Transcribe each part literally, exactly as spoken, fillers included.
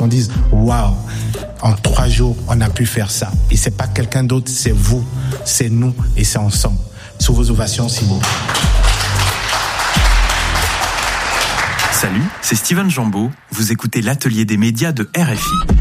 qu'on dise waouh, en trois jours, on a pu faire ça. Et c'est pas quelqu'un d'autre, c'est vous, c'est nous et c'est ensemble. Sous vos ovations, s'il vous plaît. Salut, c'est Steven Jambeau. Vous écoutez l'atelier des médias de R F I.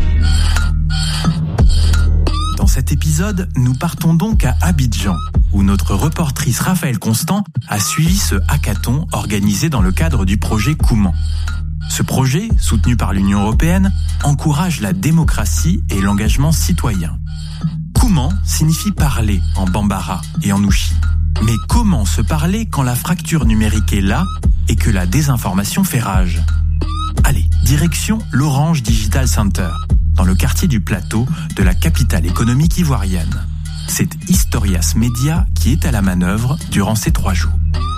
Dans cet épisode, nous partons donc à Abidjan, où notre reportrice Raphaël Constant a suivi ce hackathon organisé dans le cadre du projet Kouman. Ce projet, soutenu par l'Union européenne, encourage la démocratie et l'engagement citoyen. Kouman signifie parler en bambara et en ouchi. Mais comment se parler quand la fracture numérique est là et que la désinformation fait rage ? Allez, direction l'Orange Digital Center, dans le quartier du Plateau de la capitale économique ivoirienne. C'est Historias Media qui est à la manœuvre durant ces trois jours.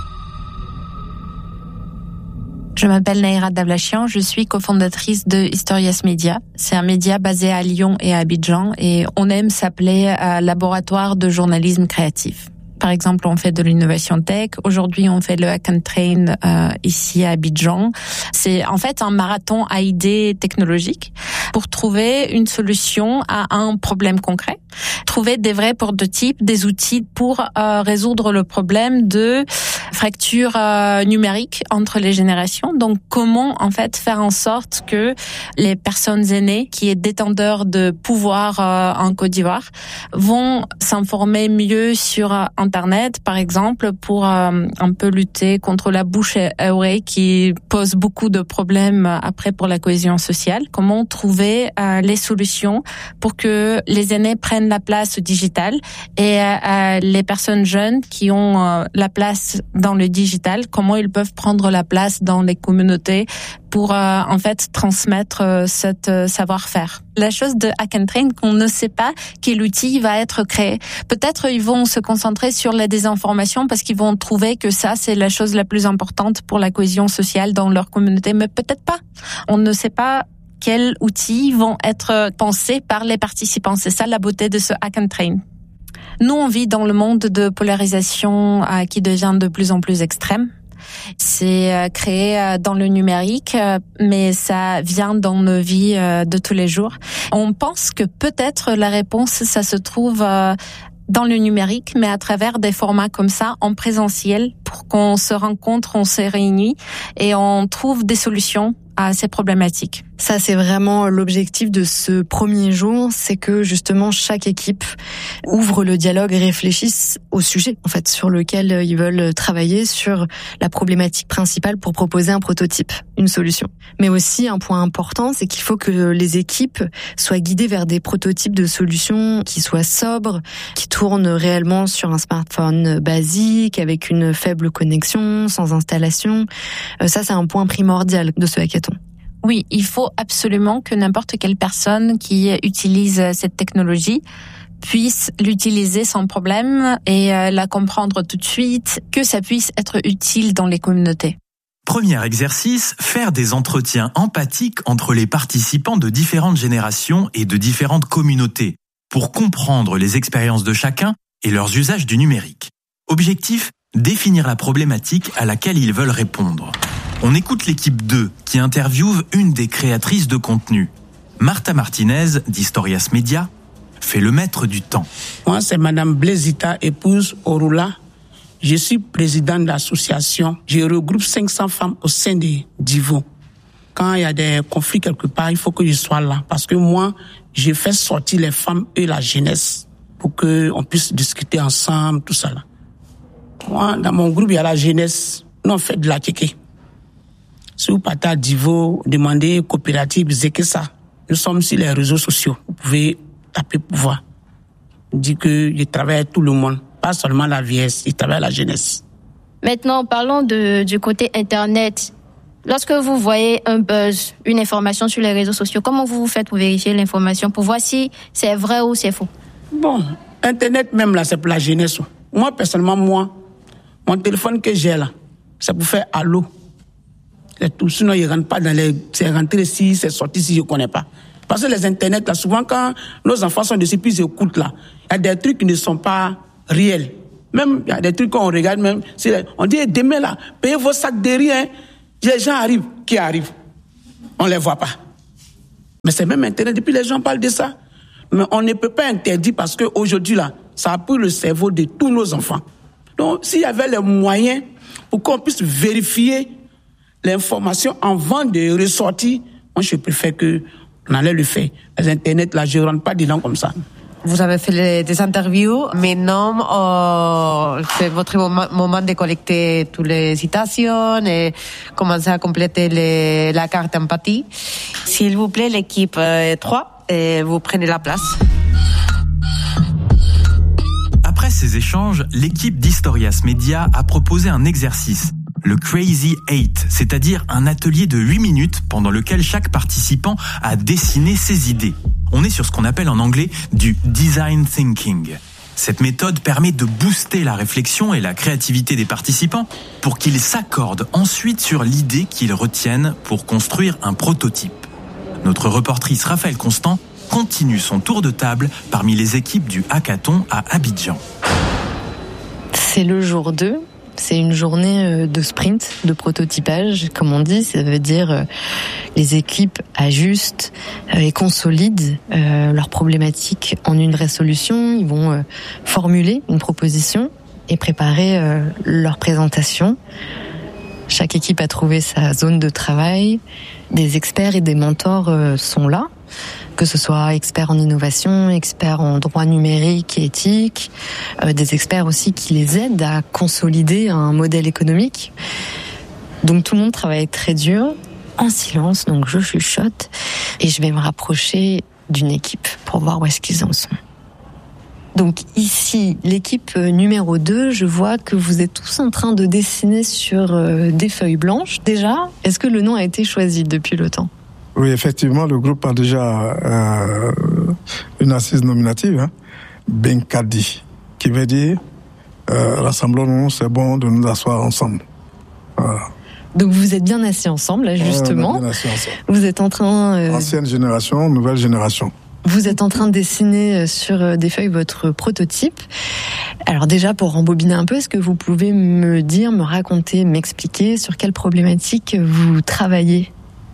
Je m'appelle Naïra Davlachian, je suis cofondatrice de Historias Media. C'est un média basé à Lyon et à Abidjan et on aime s'appeler euh, laboratoire de journalisme créatif. Par exemple, on fait de l'innovation tech. Aujourd'hui, on fait le Hack and Train euh, ici à Abidjan. C'est en fait un marathon à idées technologiques pour trouver une solution à un problème concret. Trouver des vrais prototypes, des outils pour euh, résoudre le problème de fracture euh, numérique entre les générations. Donc, comment en fait faire en sorte que les personnes aînées qui est détenteurs de pouvoir euh, en Côte d'Ivoire vont s'informer mieux sur euh, Internet, par exemple, pour euh, un peu lutter contre la bouche à oreille qui pose beaucoup de problèmes après pour la cohésion sociale. Comment trouver euh, les solutions pour que les aînés prennent la place digitale et euh, les personnes jeunes qui ont euh, la place dans le digital, comment ils peuvent prendre la place dans les communautés pour euh, en fait transmettre euh, cette euh, savoir-faire. La chose de Hack and Train, qu'on ne sait pas quel outil va être créé. Peut-être ils vont se concentrer sur la désinformation parce qu'ils vont trouver que ça c'est la chose la plus importante pour la cohésion sociale dans leur communauté, mais peut-être pas. On ne sait pas quels outils vont être pensés par les participants. C'est ça la beauté de ce Hack and Train. Nous, on vit dans le monde de polarisation euh, qui devient de plus en plus extrême. C'est euh, créé euh, dans le numérique, euh, mais ça vient dans nos vies euh, de tous les jours. On pense que peut-être la réponse, ça se trouve euh, dans le numérique, mais à travers des formats comme ça, en présentiel, pour qu'on se rencontre, on se réunit et on trouve des solutions à ces problématiques. Ça, c'est vraiment l'objectif de ce premier jour, c'est que justement chaque équipe ouvre le dialogue et réfléchisse au sujet, en fait, sur lequel ils veulent travailler, sur la problématique principale pour proposer un prototype, une solution. Mais aussi, un point important, c'est qu'il faut que les équipes soient guidées vers des prototypes de solutions qui soient sobres, qui tournent réellement sur un smartphone basique, avec une faible connexion, sans installation. Ça, c'est un point primordial de ce hackathon. Oui, il faut absolument que n'importe quelle personne qui utilise cette technologie puisse l'utiliser sans problème et la comprendre tout de suite, que ça puisse être utile dans les communautés. Premier exercice, faire des entretiens empathiques entre les participants de différentes générations et de différentes communautés pour comprendre les expériences de chacun et leurs usages du numérique. Objectif, définir la problématique à laquelle ils veulent répondre. On écoute l'équipe deux qui interviewe une des créatrices de contenu. Martha Martinez, d'Historias Media, fait le maître du temps. Moi, c'est Madame Blaisita, épouse Orula. Je suis président de l'association. Je regroupe cinq cents femmes au sein de Divo. Quand il y a des conflits quelque part, il faut que je sois là. Parce que moi, je fais sortir les femmes et la jeunesse pour qu'on puisse discuter ensemble, tout ça là. Moi, dans mon groupe, il y a la jeunesse. Nous, on fait de la kéké. Si vous partez à Divo, demandez coopérative Zekesa. Nous sommes sur les réseaux sociaux. Vous pouvez taper pour voir. On dit que je travaille avec tout le monde, pas seulement la vieillesse, je travaille avec la jeunesse. Maintenant, parlons de, du côté Internet. Lorsque vous voyez un buzz, une information sur les réseaux sociaux, comment vous vous faites pour vérifier l'information, pour voir si c'est vrai ou c'est faux? Bon, Internet même là, c'est pour la jeunesse. Moi, personnellement, moi, mon téléphone que j'ai là, c'est pour faire allô. C'est tout. Sinon, ils ne rentrent pas dans les... C'est rentré ici, c'est sorti si je ne connais pas. Parce que les Internet, là, souvent, quand nos enfants sont dessus, puis ils écoutent, là, il y a des trucs qui ne sont pas réels. Même, il y a des trucs qu'on regarde, même, on dit, demain, là, payez vos sacs de riz, hein. Les gens arrivent. Qui arrivent? On ne les voit pas. Mais c'est même Internet, depuis les gens parlent de ça. Mais on ne peut pas interdire parce qu'aujourd'hui, là, ça a pris le cerveau de tous nos enfants. Donc, s'il y avait les moyens pour qu'on puisse vérifier l'information avant de ressortir, moi, je préfère qu'on allait le faire. Les Internet, là, je ne rentre pas dedans comme ça. Vous avez fait les, des interviews. Maintenant, euh, c'est votre moment, moment de collecter toutes les citations et commencer à compléter les, la carte empathie. S'il vous plaît, l'équipe euh, trois, et vous prenez la place. Après ces échanges, l'équipe d'Historias Media a proposé un exercice, le Crazy Eight, c'est-à-dire un atelier de huit minutes pendant lequel chaque participant a dessiné ses idées. On est sur ce qu'on appelle en anglais du design thinking. Cette méthode permet de booster la réflexion et la créativité des participants pour qu'ils s'accordent ensuite sur l'idée qu'ils retiennent pour construire un prototype. Notre reportrice Raphaël Constant continue son tour de table parmi les équipes du hackathon à Abidjan. C'est le jour deux. C'est une journée de sprint, de prototypage, comme on dit. Ça veut dire les équipes ajustent et consolident leurs problématiques en une vraie solution. Ils vont formuler une proposition et préparer leur présentation. Chaque équipe a trouvé sa zone de travail. Des experts et des mentors sont là, que ce soit experts en innovation, experts en droit numérique et éthique, euh, des experts aussi qui les aident à consolider un modèle économique. Donc tout le monde travaille très dur, en silence, donc je chuchote, et je vais me rapprocher d'une équipe pour voir où est-ce qu'ils en sont. Donc ici, l'équipe numéro deux, je vois que vous êtes tous en train de dessiner sur euh, des feuilles blanches. Déjà, est-ce que le nom a été choisi depuis le temps ? Oui, effectivement, le groupe a déjà euh, une assise nominative, hein, Benkadi, qui veut dire euh, rassemblons-nous, c'est bon de nous asseoir ensemble. Voilà. Donc vous êtes bien assis ensemble, là, justement. Ouais, on est bien assis ensemble. Vous êtes en train... Euh... Ancienne génération, nouvelle génération. Vous êtes en train de dessiner sur des feuilles votre prototype. Alors déjà, pour rembobiner un peu, est-ce que vous pouvez me dire, me raconter, m'expliquer sur quelle problématique vous travaillez ?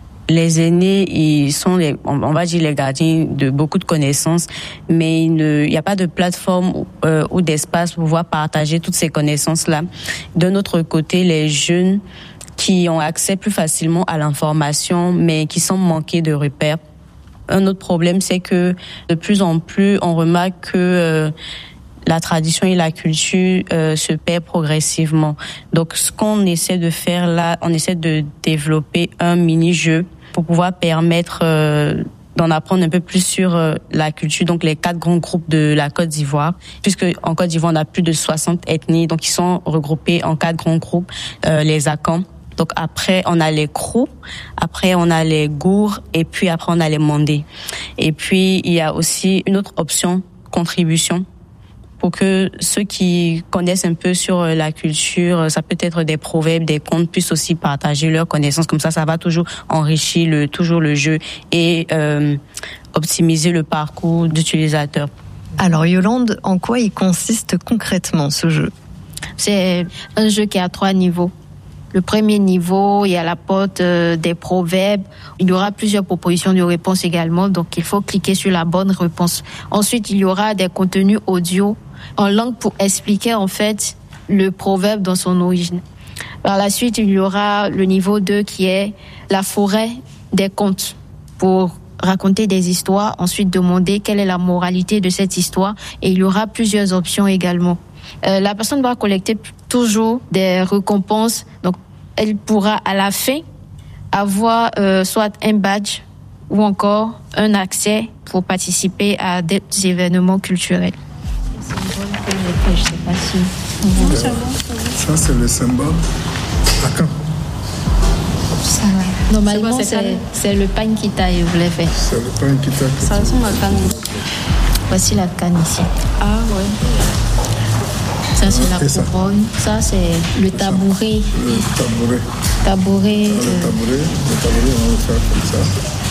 Les aînés, ils sont les, on va dire les gardiens de beaucoup de connaissances, mais il n'y a pas de plateforme euh, ou d'espace pour pouvoir partager toutes ces connaissances-là. De notre côté, les jeunes qui ont accès plus facilement à l'information, mais qui sont manqués de repères. Un autre problème, c'est que de plus en plus, on remarque que euh, la tradition et la culture euh, se perdent progressivement. Donc, ce qu'on essaie de faire là, on essaie de développer un mini-jeu pour pouvoir permettre euh, d'en apprendre un peu plus sur euh, la culture, donc les quatre grands groupes de la Côte d'Ivoire, puisque en Côte d'Ivoire, on a plus de soixante ethnies, donc ils sont regroupés en quatre grands groupes, euh, les Akans. Donc après, on a les Krou, après on a les Gour, et puis après on a les Mandés. Et puis, il y a aussi une autre option, contribution, pour que ceux qui connaissent un peu sur la culture, ça peut être des proverbes, des contes, puissent aussi partager leurs connaissances. Comme ça, ça va toujours enrichir le, toujours le jeu et euh, optimiser le parcours d'utilisateur. Alors Yolande, en quoi il consiste concrètement ce jeu ? C'est un jeu qui a trois niveaux. Le premier niveau, il y a la porte euh, des proverbes. Il y aura plusieurs propositions de réponses également, donc il faut cliquer sur la bonne réponse. Ensuite, il y aura des contenus audio en langue pour expliquer en fait le proverbe dans son origine. Par la suite, il y aura le niveau deux qui est la forêt des contes pour raconter des histoires, ensuite demander quelle est la moralité de cette histoire, et il y aura plusieurs options également. Euh, la personne doit collecter toujours des récompenses, donc elle pourra à la fin avoir euh, soit un badge ou encore un accès pour participer à des événements culturels. Je sais pas si... Bon, ça, ça c'est le symbole Akan. Ça va. Normalement, c'est, c'est, c'est le pain qui taille, vous l'avez fait. C'est le pain qui taille. Ça ressemble à canne. Voici la canne ici. Ah ouais. Ça, c'est la couronne. Ça, c'est le tabouret. Le tabouret. Tabouret. Ah, le tabouret. Le tabouret, on va le faire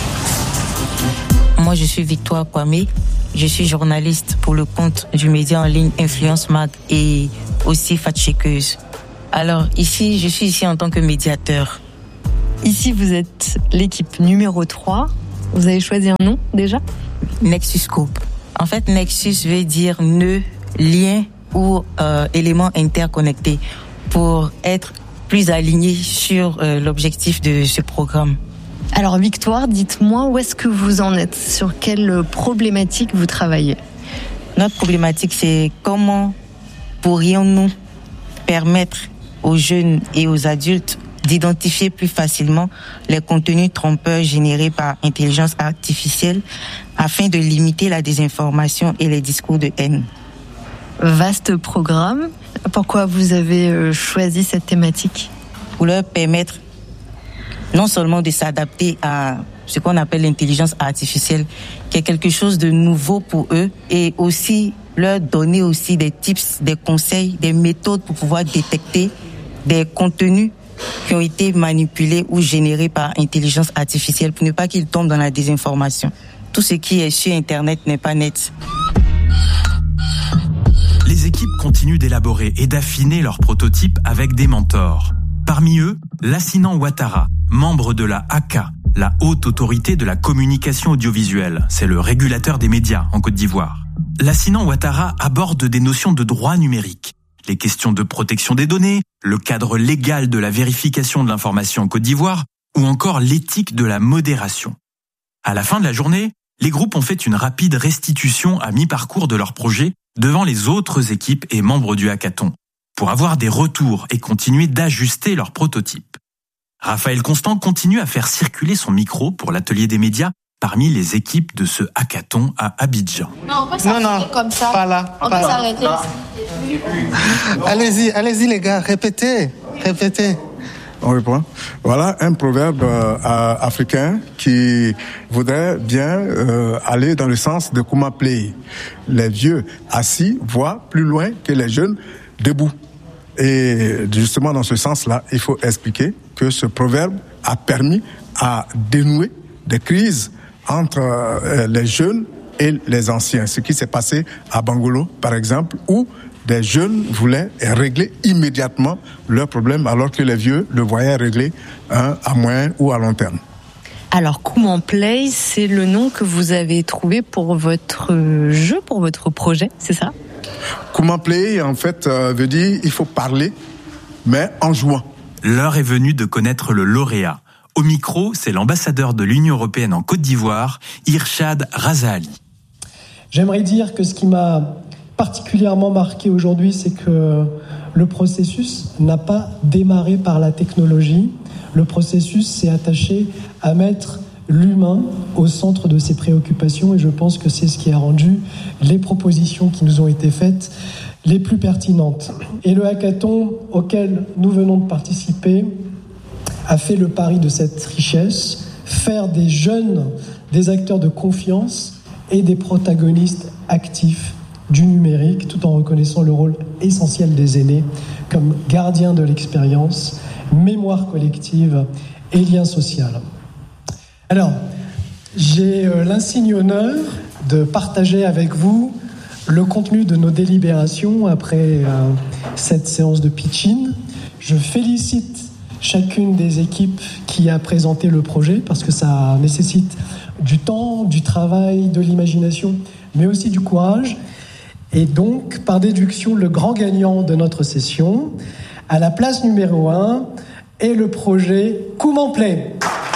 comme ça. Moi, je suis Victoire Kwame. Je suis journaliste pour le compte du média en ligne Influence Mag et aussi fact-checkeuse. Alors, ici, je suis ici en tant que médiateur. Ici, vous êtes l'équipe numéro trois. Vous avez choisi un nom déjà ? Nexuscope. En fait, Nexus veut dire nœud, lien ou euh, élément interconnecté pour être plus aligné sur euh, l'objectif de ce programme. Alors Victoire, dites-moi où est-ce que vous en êtes ? Sur quelle problématique vous travaillez ? Notre problématique, c'est comment pourrions-nous permettre aux jeunes et aux adultes d'identifier plus facilement les contenus trompeurs générés par intelligence artificielle afin de limiter la désinformation et les discours de haine. Vaste programme. Pourquoi vous avez choisi cette thématique ? Pour leur permettre non seulement de s'adapter à ce qu'on appelle l'intelligence artificielle, qui est quelque chose de nouveau pour eux, et aussi leur donner aussi des tips, des conseils, des méthodes pour pouvoir détecter des contenus qui ont été manipulés ou générés par intelligence artificielle pour ne pas qu'ils tombent dans la désinformation. Tout ce qui est sur Internet n'est pas net. Les équipes continuent d'élaborer et d'affiner leurs prototypes avec des mentors. Parmi eux, Lassinan Ouattara, membre de la A C A, la Haute Autorité de la Communication Audiovisuelle. C'est le régulateur des médias en Côte d'Ivoire. Lassinan Ouattara aborde des notions de droit numérique, les questions de protection des données, le cadre légal de la vérification de l'information en Côte d'Ivoire ou encore l'éthique de la modération. À la fin de la journée, les groupes ont fait une rapide restitution à mi-parcours de leur projet devant les autres équipes et membres du hackathon pour avoir des retours et continuer d'ajuster leurs prototypes. Raphaël Constant continue à faire circuler son micro pour l'atelier des médias parmi les équipes de ce hackathon à Abidjan. Non, on peut s'arrêter non, non, comme ça. Pas là. On pas peut là. s'arrêter. Allez-y, allez-y les gars, répétez, répétez. On reprend. Voilà un proverbe euh, africain qui voudrait bien euh, aller dans le sens de Kuma Play. Les vieux assis voient plus loin que les jeunes debout. Et justement dans ce sens-là, il faut expliquer que ce proverbe a permis à dénouer des crises entre euh, les jeunes et les anciens. Ce qui s'est passé à Bangolo, par exemple, où des jeunes voulaient régler immédiatement leurs problèmes alors que les vieux le voyaient régler hein, à moyen ou à long terme. Alors, Kuma Play, c'est le nom que vous avez trouvé pour votre jeu, pour votre projet, c'est ça ? Kuma Play, en fait, euh, veut dire il faut parler, mais en jouant. L'heure est venue de connaître le lauréat. Au micro, c'est l'ambassadeur de l'Union européenne en Côte d'Ivoire, Irshad Razali. J'aimerais dire que ce qui m'a particulièrement marqué aujourd'hui, c'est que le processus n'a pas démarré par la technologie. Le processus s'est attaché à mettre l'humain au centre de ses préoccupations et je pense que c'est ce qui a rendu les propositions qui nous ont été faites les plus pertinentes. Et le hackathon auquel nous venons de participer a fait le pari de cette richesse, faire des jeunes des acteurs de confiance et des protagonistes actifs du numérique, tout en reconnaissant le rôle essentiel des aînés comme gardiens de l'expérience, mémoire collective et lien social. Alors, j'ai l'insigne honneur de partager avec vous le contenu de nos délibérations après euh, cette séance de pitching. Je félicite chacune des équipes qui a présenté le projet parce que ça nécessite du temps, du travail, de l'imagination, mais aussi du courage. Et donc, par déduction, le grand gagnant de notre session, à la place numéro un, est le projet Kuma Play.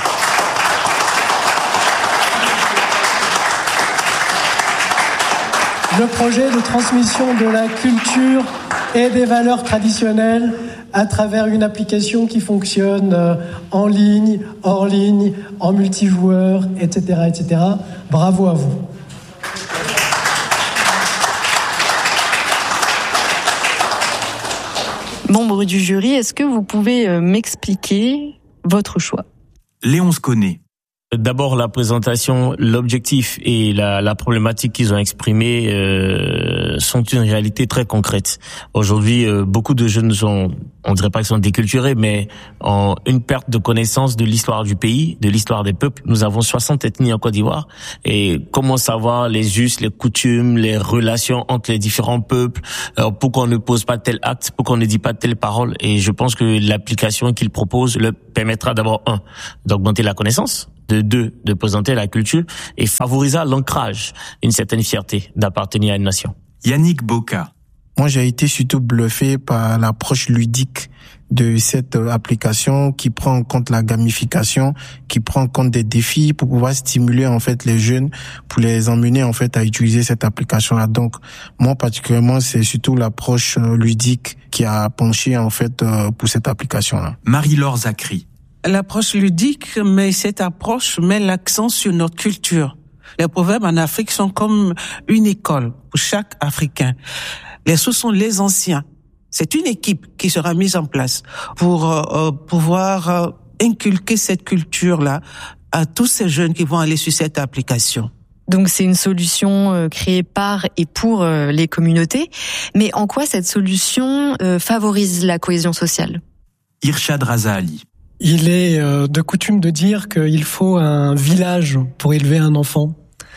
Le projet de transmission de la culture et des valeurs traditionnelles à travers une application qui fonctionne en ligne, hors ligne, en multijoueur, et cetera, et cetera. Bravo à vous. Membre du jury, est-ce que vous pouvez m'expliquer votre choix ? Léonce Connet. D'abord, la présentation, l'objectif et la, la problématique qu'ils ont exprimée euh, sont une réalité très concrète. Aujourd'hui, euh, beaucoup de jeunes sont, on dirait pas qu'ils sont déculturés, mais ont une perte de connaissance de l'histoire du pays, de l'histoire des peuples. Nous avons soixante ethnies en Côte d'Ivoire. Et comment savoir les us, les coutumes, les relations entre les différents peuples, euh, pourquoi on ne pose pas tel acte, pourquoi on ne dit pas telle parole. Et je pense que l'application qu'ils proposent leur permettra d'abord, un, d'augmenter la connaissance de deux, de présenter la culture et favoriser l'ancrage d'une certaine fierté d'appartenir à une nation. Yannick Boka. Moi, j'ai été surtout bluffé par l'approche ludique de cette application qui prend en compte la gamification, qui prend en compte des défis pour pouvoir stimuler en fait les jeunes, pour les emmener en fait à utiliser cette application-là. Donc, moi particulièrement, c'est surtout l'approche ludique qui a penché en fait pour cette application-là. Marie-Laure Zachry. L'approche ludique, mais cette approche met l'accent sur notre culture. Les proverbes en Afrique sont comme une école pour chaque Africain. Les sources sont les anciens. C'est une équipe qui sera mise en place pour euh, pouvoir euh, inculquer cette culture-là à tous ces jeunes qui vont aller sur cette application. Donc c'est une solution euh, créée par et pour euh, les communautés. Mais en quoi cette solution euh, favorise la cohésion sociale ? Irshad Raza Ali. Il est euh, de coutume de dire qu'il faut un village pour élever un enfant.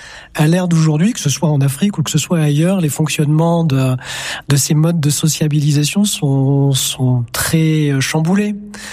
À l'ère d'aujourd'hui, que ce soit en Afrique ou que ce soit ailleurs, les fonctionnements de, de ces modes de sociabilisation sont, sont très chamboulés.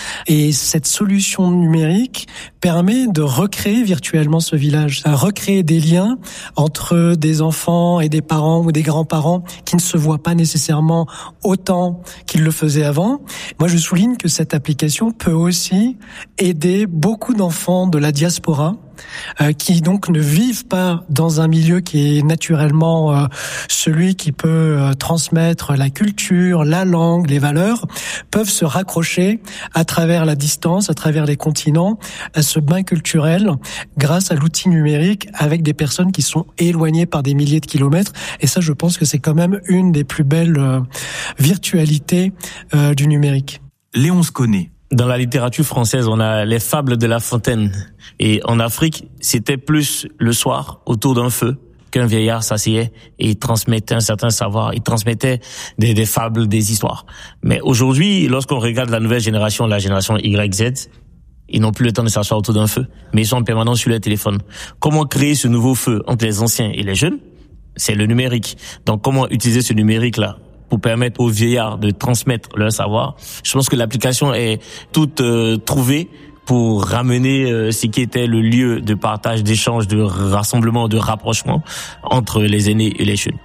Et cette solution numérique permet de recréer virtuellement ce village, à recréer des liens entre des enfants et des parents ou des grands-parents qui ne se voient pas nécessairement autant qu'ils le faisaient avant. Moi, je souligne que cette application peut aussi aider beaucoup d'enfants de la diaspora Euh, qui donc ne vivent pas dans un milieu qui est naturellement euh, celui qui peut euh, transmettre la culture, la langue, les valeurs, peuvent se raccrocher à travers la distance, à travers les continents, à ce bain culturel grâce à l'outil numérique avec des personnes qui sont éloignées par des milliers de kilomètres. Et ça, je pense que c'est quand même une des plus belles euh, virtualités euh, du numérique. Léonce Connet. Dans la littérature française, on a les fables de La Fontaine. Et en Afrique, c'était plus le soir, autour d'un feu, qu'un vieillard s'asseyait et il transmettait un certain savoir, il transmettait des, des fables, des histoires. Mais aujourd'hui, lorsqu'on regarde la nouvelle génération, la génération Y Z, ils n'ont plus le temps de s'asseoir autour d'un feu, mais ils sont en permanence sur leur téléphone. Comment créer ce nouveau feu entre les anciens et les jeunes ? C'est le numérique. Donc comment utiliser ce numérique-là pour permettre aux vieillards de transmettre leur savoir? Je pense que l'application est toute euh, trouvée pour ramener euh, ce qui était le lieu de partage, d'échange, de rassemblement, de rapprochement entre les aînés et les jeunes.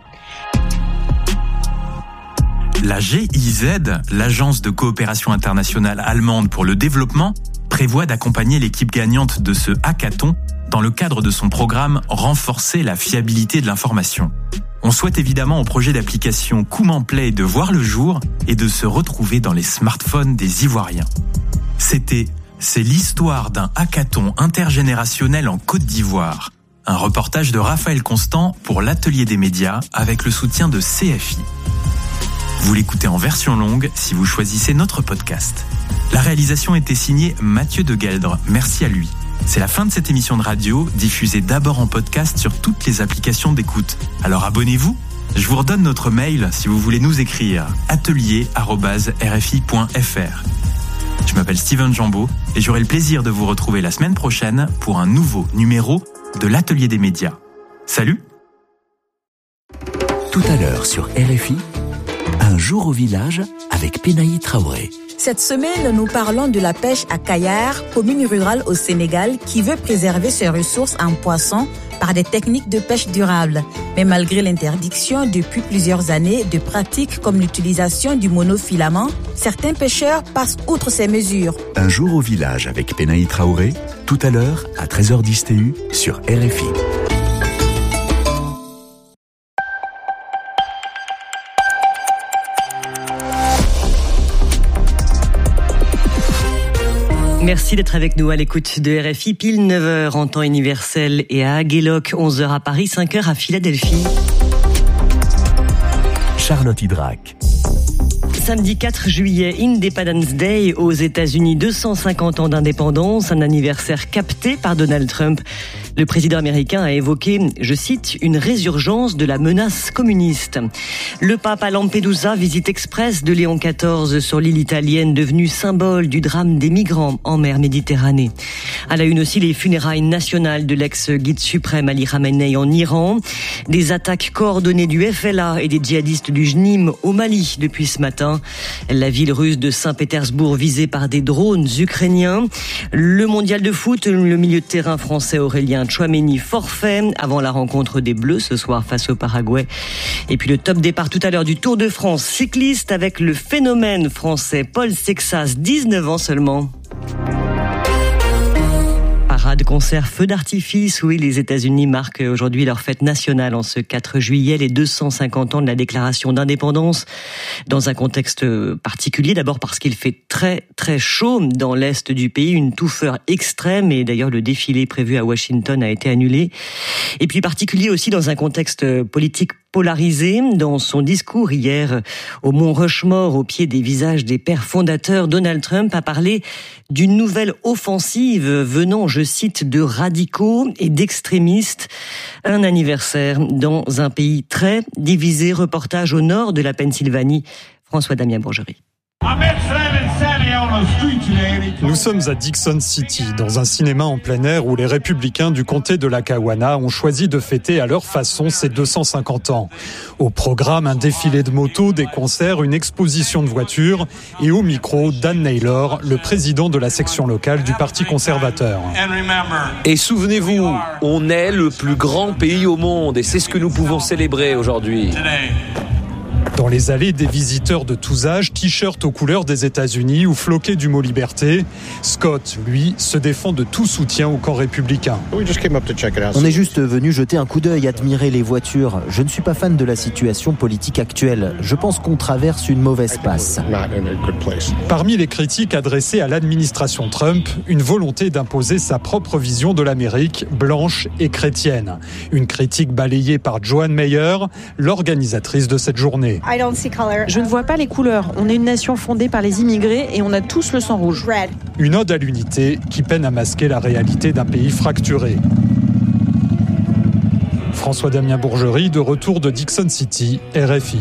La G I Z, l'Agence de coopération internationale allemande pour le développement, prévoit d'accompagner l'équipe gagnante de ce hackathon dans le cadre de son programme « Renforcer la fiabilité de l'information ». On souhaite évidemment au projet d'application Kouman Play de voir le jour et de se retrouver dans les smartphones des Ivoiriens. C'était « C'est l'histoire d'un hackathon intergénérationnel en Côte d'Ivoire ». Un reportage de Raphaël Constant pour l'Atelier des médias avec le soutien de C F I. Vous l'écoutez en version longue si vous choisissez notre podcast. La réalisation était signée Mathieu de Gueldre. Merci à lui. C'est la fin de cette émission de radio, diffusée d'abord en podcast sur toutes les applications d'écoute. Alors abonnez-vous. Je vous redonne notre mail si vous voulez nous écrire, atelier arobase r f i point f r. Je m'appelle Steven Jambeau et j'aurai le plaisir de vous retrouver la semaine prochaine pour un nouveau numéro de l'Atelier des médias. Salut! Tout à l'heure sur R F I, un jour au village avec Pénaï Traoré. Cette semaine, nous parlons de la pêche à Kayar, commune rurale au Sénégal, qui veut préserver ses ressources en poissons par des techniques de pêche durables. Mais malgré l'interdiction depuis plusieurs années de pratiques comme l'utilisation du monofilament, certains pêcheurs passent outre ces mesures. Un jour au village avec Pénaï Traoré, tout à l'heure à treize heures dix T U sur R F I. Merci d'être avec nous à l'écoute de R F I, pile neuf heures en temps universel et à Agueloc, onze heures à Paris, cinq heures à Philadelphie. Charlotte Hydrac. Samedi quatre juillet, Independence Day aux États-Unis, deux cent cinquante ans d'indépendance, un anniversaire capté par Donald Trump. Le président américain a évoqué, je cite, une résurgence de la menace communiste. Le pape à Lampedusa, visite express de Léon quatorze sur l'île italienne devenue symbole du drame des migrants en mer Méditerranée. À la une aussi les funérailles nationales de l'ex-guide suprême Ali Khamenei en Iran. Des attaques coordonnées du F L A et des djihadistes du J N I M au Mali depuis ce matin. La ville russe de Saint-Pétersbourg visée par des drones ukrainiens. Le mondial de foot, le milieu de terrain français Aurélien Tchouaméni forfait avant la rencontre des Bleus ce soir face au Paraguay. Et puis le top départ tout à l'heure du Tour de France cycliste avec le phénomène français Paul Sexas, dix-neuf ans seulement. Parade, concert, feu d'artifice. Oui, les États-Unis marquent aujourd'hui leur fête nationale en ce quatre juillet, les deux cent cinquante ans de la déclaration d'indépendance, dans un contexte particulier. D'abord parce qu'il fait très très chaud dans l'est du pays, une touffeur extrême, et d'ailleurs le défilé prévu à Washington a été annulé. Et puis particulier aussi dans un contexte politique polarisé. Dans son discours hier au Mont Rushmore, au pied des visages des pères fondateurs, Donald Trump a parlé d'une nouvelle offensive venant, je cite, de radicaux et d'extrémistes. Un anniversaire dans un pays très divisé. Reportage au nord de la Pennsylvanie. François-Damien Bourgerie. Nous sommes à Dixon City, dans un cinéma en plein air où les républicains du comté de Lackawanna ont choisi de fêter à leur façon ces deux cent cinquante ans. Au programme, un défilé de motos, des concerts, une exposition de voitures et au micro, Dan Naylor, le président de la section locale du Parti conservateur. Et souvenez-vous, on est le plus grand pays au monde et c'est ce que nous pouvons célébrer aujourd'hui. Dans les allées, des visiteurs de tous âges, t-shirts aux couleurs des États-Unis ou floqués du mot liberté. Scott, lui, se défend de tout soutien au camp républicain. On est juste venu jeter un coup d'œil, admirer les voitures. Je ne suis pas fan de la situation politique actuelle. Je pense qu'on traverse une mauvaise passe. Parmi les critiques adressées à l'administration Trump, une volonté d'imposer sa propre vision de l'Amérique, blanche et chrétienne. Une critique balayée par Joan Meyer, l'organisatrice de cette journée. Je ne vois pas les couleurs. On est une nation fondée par les immigrés et on a tous le sang rouge. Une ode à l'unité qui peine à masquer la réalité d'un pays fracturé. François-Damien Bourgerie, de retour de Dixon City, R F I.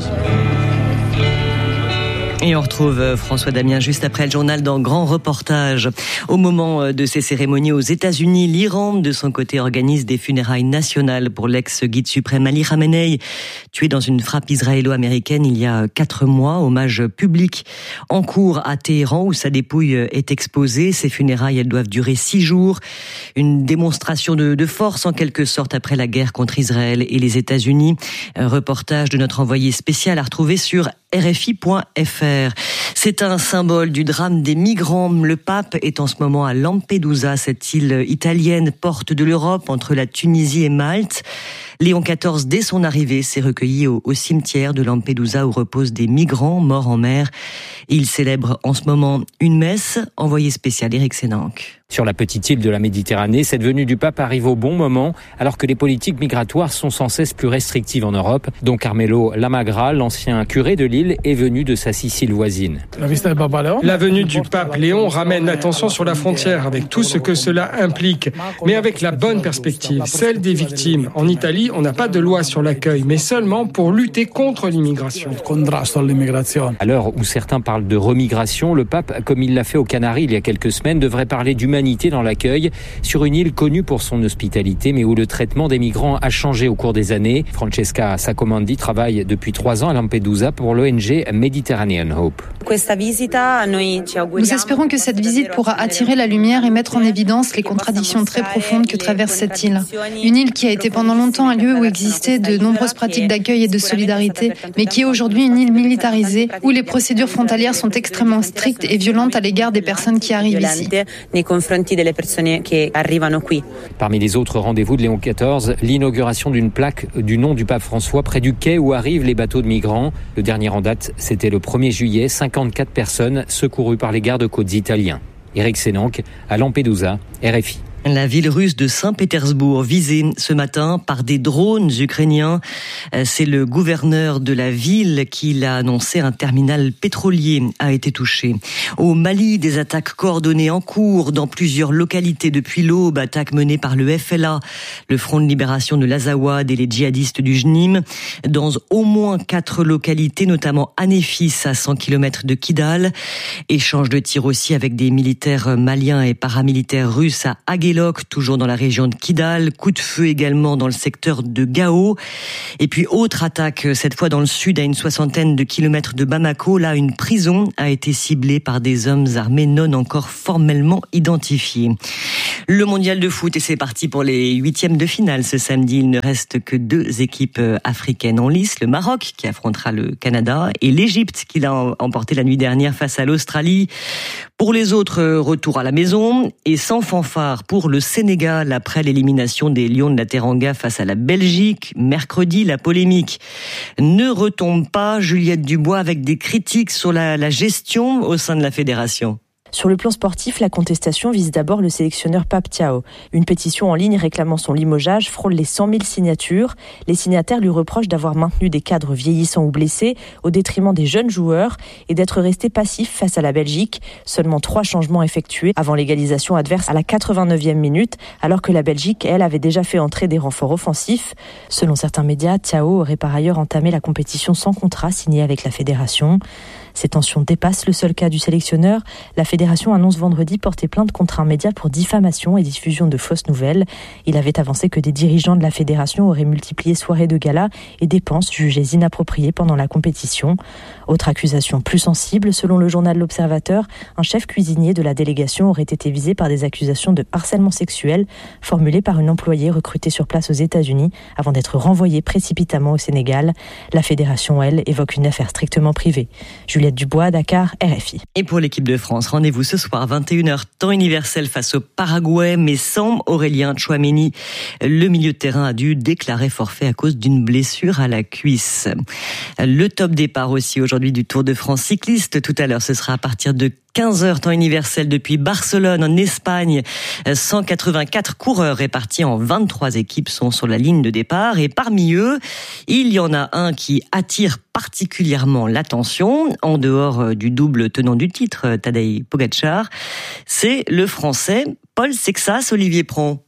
Et on retrouve François Damien juste après le journal dans Grand Reportage. Au moment de ces cérémonies aux États-Unis, l'Iran, de son côté, organise des funérailles nationales pour l'ex-guide suprême Ali Khamenei, tué dans une frappe israélo-américaine il y a quatre mois. Hommage public en cours à Téhéran où sa dépouille est exposée. Ces funérailles, elles doivent durer six jours. Une démonstration de, de force en quelque sorte après la guerre contre Israël et les États-Unis. Un reportage de notre envoyé spécial à retrouver sur R F I point F R. C'est un symbole du drame des migrants. Le pape est en ce moment à Lampedusa, cette île italienne, porte de l'Europe entre la Tunisie et Malte. Léon quatorze, dès son arrivée, s'est recueilli au, au cimetière de Lampedusa où reposent des migrants morts en mer. Et il célèbre en ce moment une messe. Envoyé spécial Éric Sénanque. Sur la petite île de la Méditerranée, cette venue du pape arrive au bon moment, alors que les politiques migratoires sont sans cesse plus restrictives en Europe. Don Carmelo Lamagra, l'ancien curé de l'île, est venu de sa Sicile voisine. La venue du pape Léon ramène l'attention sur la frontière, avec tout ce que cela implique, mais avec la bonne perspective, celle des victimes. En Italie, on n'a pas de loi sur l'accueil, mais seulement pour lutter contre l'immigration. À l'heure où certains parlent de remigration, le pape, comme il l'a fait aux Canaries il y a quelques semaines, devrait parler d'humanité dans l'accueil sur une île connue pour son hospitalité, mais où le traitement des migrants a changé au cours des années. Francesca Sacomandi travaille depuis trois ans à Lampedusa pour l'O N G Mediterranean Hope. Nous espérons que cette visite pourra attirer la lumière et mettre en évidence les contradictions très profondes que traverse cette île. Une île qui a été pendant longtemps un lieu où existaient de nombreuses pratiques d'accueil et de solidarité, mais qui est aujourd'hui une île militarisée où les procédures frontalières sont extrêmement strictes et violentes à l'égard des personnes qui arrivent ici. Parmi les autres rendez-vous de Léon quatorze, l'inauguration d'une plaque du nom du pape François près du quai où arrivent les bateaux de migrants. Le dernier en date, c'était le premier juillet, cinquante-quatre personnes secourues par les gardes-côtes italiens. Éric Sénanque, à Lampedusa, R F I. La ville russe de Saint-Pétersbourg visée ce matin par des drones ukrainiens. C'est le gouverneur de la ville qui l'a annoncé. Un terminal pétrolier a été touché. Au Mali, des attaques coordonnées en cours dans plusieurs localités depuis l'aube. Attaques menées par le F L A, le Front de libération de l'Azawad et les djihadistes du J N I M. Dans au moins quatre localités, notamment à Néfis, à cent kilomètres de Kidal. Échange de tirs aussi avec des militaires maliens et paramilitaires russes à Aguelok, toujours dans la région de Kidal. Coup de feu également dans le secteur de Gao. Et puis autre attaque, cette fois dans le sud, à une soixantaine de kilomètres de Bamako. Là, une prison a été ciblée par des hommes armés non encore formellement identifiés. Le mondial de foot, et c'est parti pour les huitièmes de finale ce samedi. Il ne reste que deux équipes africaines en lice. Le Maroc qui affrontera le Canada et l'Égypte qui l'a emporté la nuit dernière face à l'Australie. Pour les autres, retour à la maison et sans fanfare pour le Sénégal après l'élimination des Lions de la Teranga face à la Belgique. Mercredi, la polémique ne retombe pas. Juliette Dubois avec des critiques sur la, la gestion au sein de la fédération. Sur le plan sportif, la contestation vise d'abord le sélectionneur Pape Thiaw. Une pétition en ligne réclamant son limogeage frôle les cent mille signatures. Les signataires lui reprochent d'avoir maintenu des cadres vieillissants ou blessés au détriment des jeunes joueurs et d'être resté passif face à la Belgique. Seulement trois changements effectués avant l'égalisation adverse à la quatre-vingt-neuvième minute, alors que la Belgique, elle, avait déjà fait entrer des renforts offensifs. Selon certains médias, Thiaw aurait par ailleurs entamé la compétition sans contrat signé avec la fédération. Ces tensions dépassent le seul cas du sélectionneur. La fédération annonce vendredi porter plainte contre un média pour diffamation et diffusion de fausses nouvelles. Il avait avancé que des dirigeants de la fédération auraient multiplié soirées de gala et dépenses jugées inappropriées pendant la compétition. Autre accusation plus sensible, selon le journal L'Observateur, un chef cuisinier de la délégation aurait été visé par des accusations de harcèlement sexuel formulées par une employée recrutée sur place aux États-Unis avant d'être renvoyée précipitamment au Sénégal. La fédération, elle, évoque une affaire strictement privée. Juliette Dubois, Dakar, R F I. Et pour l'équipe de France, rendez-vous ce soir, vingt et une heures, temps universel face au Paraguay, mais sans Aurélien Tchouaméni. Le milieu de terrain a dû déclarer forfait à cause d'une blessure à la cuisse. Le top départ aussi aujourd'hui du Tour de France cycliste. Tout à l'heure, ce sera à partir de quinze heures, temps universel depuis Barcelone en Espagne. cent quatre-vingt-quatre coureurs répartis en vingt-trois équipes sont sur la ligne de départ et parmi eux, il y en a un qui attire particulièrement l'attention en dehors du double tenant du titre, Tadej Pogačar. C'est le Français Paul Sexas, Olivier Pron.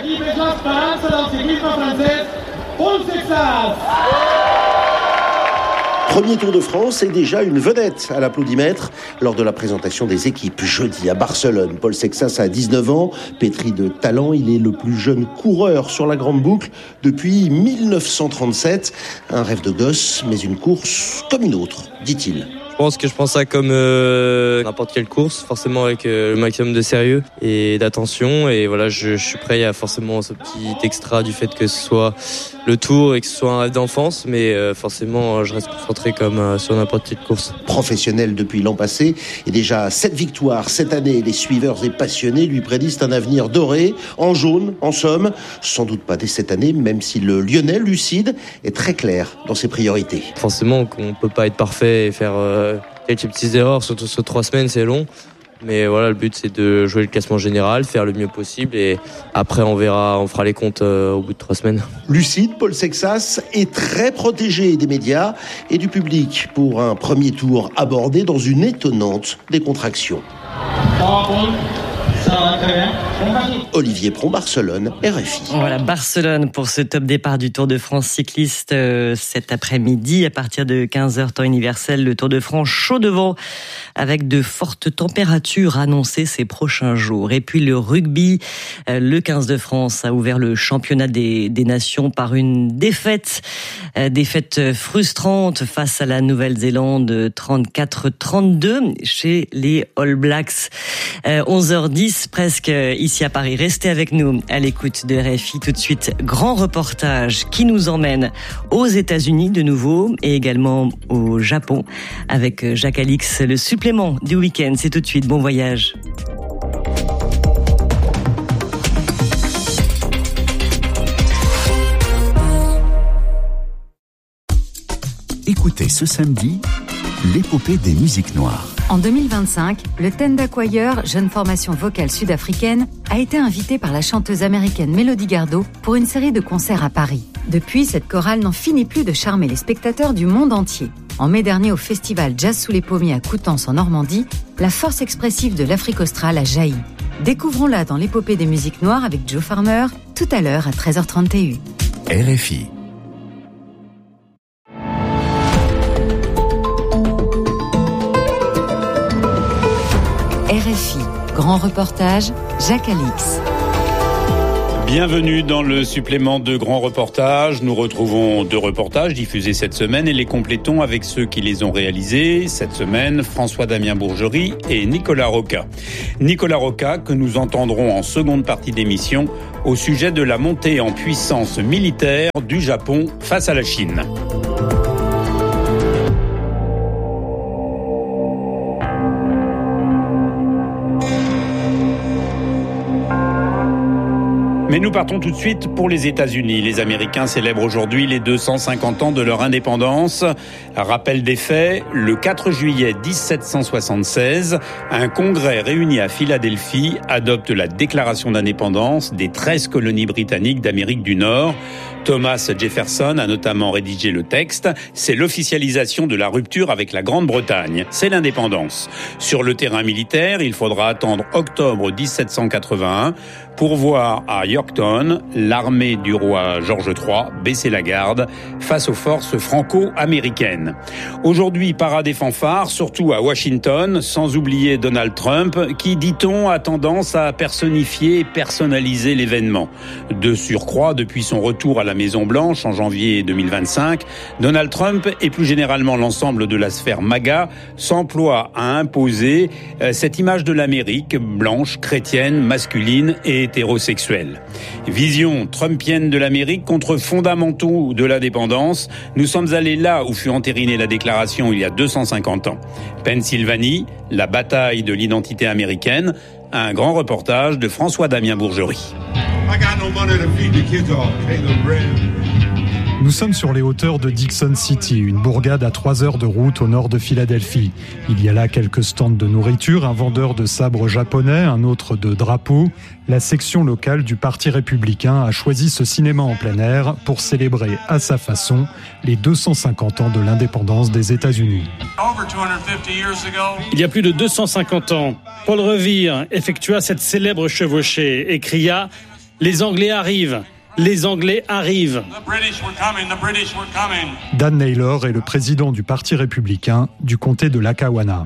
Premier Tour de France et déjà une vedette à l'applaudimètre lors de la présentation des équipes jeudi à Barcelone. Paul Sexas a dix-neuf ans, pétri de talent, il est le plus jeune coureur sur la grande boucle depuis mille neuf cent trente-sept. Un rêve de gosse, mais une course comme une autre, dit-il. Je pense que je pense ça comme euh, n'importe quelle course, forcément avec euh, le maximum de sérieux et d'attention. Et voilà, je, je suis prêt. Il y a forcément ce petit extra du fait que ce soit le Tour et que ce soit un rêve d'enfance, mais euh, forcément, je reste concentré comme euh, sur n'importe quelle course. Professionnel depuis l'an passé et déjà sept victoires cette année. Les suiveurs et passionnés lui prédisent un avenir doré, en jaune, en somme. Sans doute pas dès cette année, même si le Lyonnais lucide est très clair dans ses priorités. Forcément, qu'on peut pas être parfait et faire euh, quelques petites erreurs, surtout sur trois semaines, c'est long. Mais voilà, le but c'est de jouer le classement général, faire le mieux possible et après on verra, on fera les comptes euh, au bout de trois semaines. Lucide, Paul Sexas est très protégé des médias et du public pour un premier tour abordé dans une étonnante décontraction. Olivier Pron, Barcelone, R F I. Voilà, Barcelone pour ce top départ du Tour de France cycliste euh, cet après-midi à partir de quinze heures temps universel. Le Tour de France chaud devant avec de fortes températures annoncées ces prochains jours. Et puis le rugby, euh, le quinze de France a ouvert le championnat des, des nations par une défaite, euh, défaite frustrante face à la Nouvelle-Zélande, trente-quatre trente-deux chez les All Blacks. Euh, onze heures dix presque ici à Paris. Restez avec nous à l'écoute de R F I. Tout de suite, grand reportage qui nous emmène aux États-Unis de nouveau et également au Japon avec Jacques Alix. Le supplément du week-end, c'est tout de suite. Bon voyage. Écoutez ce samedi l'épopée des musiques noires. En deux mille vingt-cinq, le Tenda Choir, jeune formation vocale sud-africaine, a été invité par la chanteuse américaine Melody Gardot pour une série de concerts à Paris. Depuis, cette chorale n'en finit plus de charmer les spectateurs du monde entier. En mai dernier, au festival Jazz sous les pommiers à Coutances en Normandie, la force expressive de l'Afrique australe a jailli. Découvrons-la dans l'épopée des musiques noires avec Joe Farmer, tout à l'heure à treize heures trente et une. R F I. R F I, grand reportage, Jacques Alix. Bienvenue dans le supplément de Grand Reportage. Nous retrouvons deux reportages diffusés cette semaine et les complétons avec ceux qui les ont réalisés. Cette semaine, François-Damien Bourgerie et Nicolas Roca. Nicolas Roca que nous entendrons en seconde partie d'émission au sujet de la montée en puissance militaire du Japon face à la Chine. Mais nous partons tout de suite pour les États-Unis. Les Américains célèbrent aujourd'hui les deux cent cinquante ans de leur indépendance. Rappel des faits, le quatre juillet dix-sept cent soixante-seize, un congrès réuni à Philadelphie adopte la déclaration d'indépendance des treize colonies britanniques d'Amérique du Nord. Thomas Jefferson a notamment rédigé le texte. C'est l'officialisation de la rupture avec la Grande-Bretagne. C'est l'indépendance. Sur le terrain militaire, il faudra attendre octobre dix-sept cent quatre-vingt-un pour voir à Yorktown l'armée du roi George trois baisser la garde face aux forces franco-américaines. Aujourd'hui, parade et fanfare, surtout à Washington, sans oublier Donald Trump, qui, dit-on, a tendance à personnifier et personnaliser l'événement. De surcroît, depuis son retour à la Maison-Blanche en janvier deux mille vingt-cinq, Donald Trump et plus généralement l'ensemble de la sphère MAGA s'emploient à imposer cette image de l'Amérique blanche, chrétienne, masculine et hétérosexuelle. Vision trumpienne de l'Amérique contre fondamentaux de l'indépendance. Nous sommes allés là où fut entérinée la déclaration il y a deux cent cinquante ans. Pennsylvanie, la bataille de l'identité américaine. Un grand reportage de François-Damien Bourgerie. Nous sommes sur les hauteurs de Dixon City, une bourgade à trois heures de route au nord de Philadelphie. Il y a là quelques stands de nourriture, un vendeur de sabres japonais, un autre de drapeaux. La section locale du Parti républicain a choisi ce cinéma en plein air pour célébrer à sa façon les deux cent cinquante ans de l'indépendance des États-Unis. Il y a plus de deux cent cinquante ans, Paul Revere effectua cette célèbre chevauchée et cria « Les Anglais arrivent !» Les Anglais arrivent. Dan Naylor est le président du Parti républicain du comté de Lackawanna.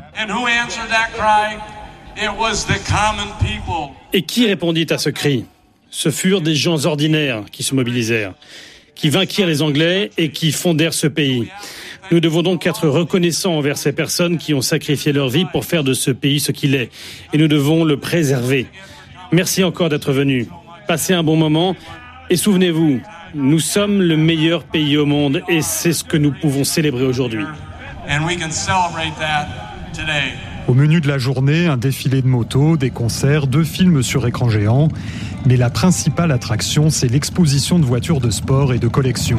Et qui répondit à ce cri ? Ce furent des gens ordinaires qui se mobilisèrent, qui vainquirent les Anglais et qui fondèrent ce pays. Nous devons donc être reconnaissants envers ces personnes qui ont sacrifié leur vie pour faire de ce pays ce qu'il est. Et nous devons le préserver. Merci encore d'être venus. Passez un bon moment. Et souvenez-vous, nous sommes le meilleur pays au monde et c'est ce que nous pouvons célébrer aujourd'hui. Au menu de la journée, un défilé de motos, des concerts, deux films sur écran géant. Mais la principale attraction, c'est l'exposition de voitures de sport et de collection.